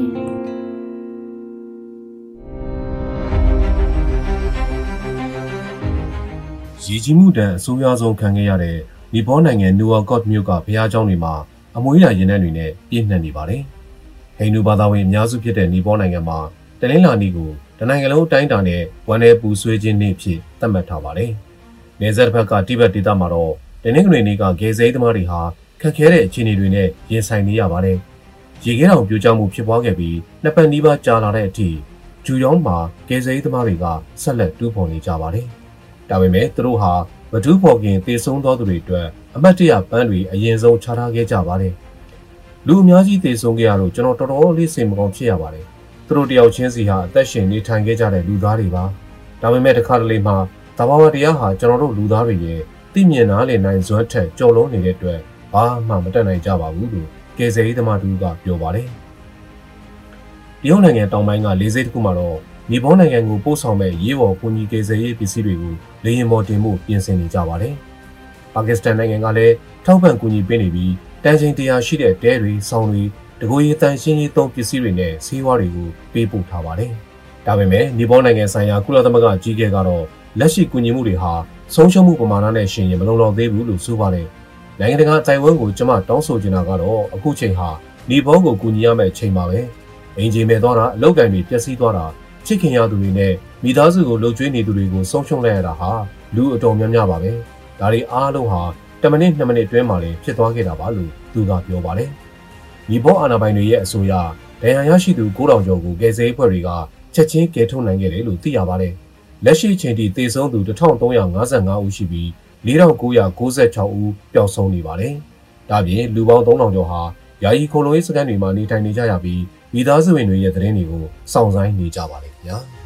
ရည်ကြီးမှုတန်အဆိုးရွားဆုံးခံခဲ့ရတဲ့နီပေါနိုင်ငံနူဝါကော့မြို့ကဘုရားကျောင်းတွေမှာအမွှေးရာရင်နှန်းတွေနဲ့ပြည့်နှက်နေပါတယ်။ဟိန္ဒူဘာသာဝင်အများစုဖြစ်တဲ့နီပေါနိုင်ငံမှာတနင်္လာနေ့ကိုတနိုင်ငံလုံးအတိုင်းအတာနဲ့ဝန်내ပူဆွေးခြင်းနေ့ဖြစ်သတ်မှတ်ထားပါတယ်။နယ်စပ်တစ်ဖက်ကတိဘက်ဒေသမှာတော့တနင်္ဂနွေနေ့ကဂေဇိသမားတွေဟာခက်ခဲတဲ့အခြေအနေတွေနဲ့ရင်ဆိုင်နေရပါတယ်။ရေခဲတောင်ပြိုကျမှုဖြစ်ပွားခဲ့ပြီးနှစ်ပတ်နီးပါးကြာလာတဲ့အထိဂျူယောင်းမှာဂေဇိသမားတွေကဆက်လက်တူးဖော်နေကြပါတယ်။ဒါပေမဲ့သူတို့ဟာမဒူးဖော်ခင်သေဆုံးသောသူတွေအတွက်အမတ်တရပန်းတွေအရင်ဆုံးချထားခဲ့ကြပါတယ်။လူအများကြီးသေဆုံးခဲ့ရလို့ကျွန်တော်တော်တော်လေးစိတ်မကောင်းဖြစ်ရပါတယ်။သူတို့တယောက်ချင်းစီဟာအသက်ရှင်နေထိုင်ခဲ့ကြတဲ့လူသားတွေပါ။ဒါပေမဲ့တစ်ခါတလေမှသဘာဝတရားဟာကျွန်တော်တို့လူသားတွေရဲ့သိမြင်နားလည်နိုင်စွမ်းထက်ကျော်လွန်နေတဲ့အတွက်ဘာမှမတတ်နိုင်ကြပါဘူးလို့ကယ်ဆယ်ရေးသမားတူကပြောပါတယ်။တရုတ်နိုင်ငံတောင်ပိုင်းကလေးစိတ်တစ်ခုမှာတော့နီပေါနိုင်ငံကိုပို့ဆောင်မဲ့ရေးပေါ်ကူညီကယ်ဆယ်ရေးပစ္စည်းတွေကိုလေယာဉ်ပေါ်တင်ဖို့ပြင်ဆင်နေကြပါတယ်။ပါကစ္စတန်နိုင်ငံကလည်းထောက်ပံ့ကူညီပေးနေပြီးတန်ချိန်100ရှိတဲ့တဲတွေ၊ဆောင်းတွေ၊တကိုယ်ရည်တန်ရှင်းရေးသုံးပစ္စည်းတွေနဲ့ဆေးဝါးတွေကိုပေးပို့ထားပါတယ်။ဒါပေမဲ့နီပေါနိုင်ငံဆိုင်ရာကုလသမဂ္ဂကြီးကဲကတော့လက်ရှိကူညီမှုတွေဟာဆုံးရှုံးမှုပမာဏနဲ့ရှင်ရင်မလုံလောက်သေးဘူးလို့ဆိုပါတယ်။နိုင်ငံတကာအတိုင်းအဝန်ကိုကျွန်မတောင်းဆိုချင်တာကတော့အခုချိန်ဟာနီပေါကိုကူညီရမယ့်ချိန်ပါပဲ။အင်ဂျင်မဲ့သွားတာအလောက်ကန်တွေပျက်စီးသွားတာချစ်ခင်ရသူတွေနဲ့မိသားစုကိုလှုပ်ကြွေးနေသူတွေကိုဆုံးရှုံးလိုက်ရတာဟာလူအတော်များများပါပဲ။ဒါတွေအားလုံးဟာ10မိနစ်2မိနစ်အတွင်းမှာလည်းဖြစ်သွားခဲ့တာပါလို့သူကပြောပါတယ်။ဒီဘောအာဏာပိုင်တွေရဲ့အဆိုအရဒဏ်ရာရရှိသူ9000ကျော်ကိုကယ်ဆယ်ရေးဖွဲ့တွေကချက်ချင်းကယ်ထုတ်နိုင်ခဲ့တယ်လို့သိရပါတယ်။လက်ရှိအချိန်ထိသေဆုံးသူ1355ဦးရှိပြီး4996ဦးပျောက်ဆုံးနေပါတယ်။ဒါပြင်လူပေါင်း3000ကျော်ဟာယာယီခိုလုံရေးစခန်းတွေမှာနေထိုင်နေကြရပြီးမိသားစုဝင်တွေရဲ့သတင်းတွေကိုစောင့်ဆိုင်းနေကြပါတယ်ခင်ဗျာ။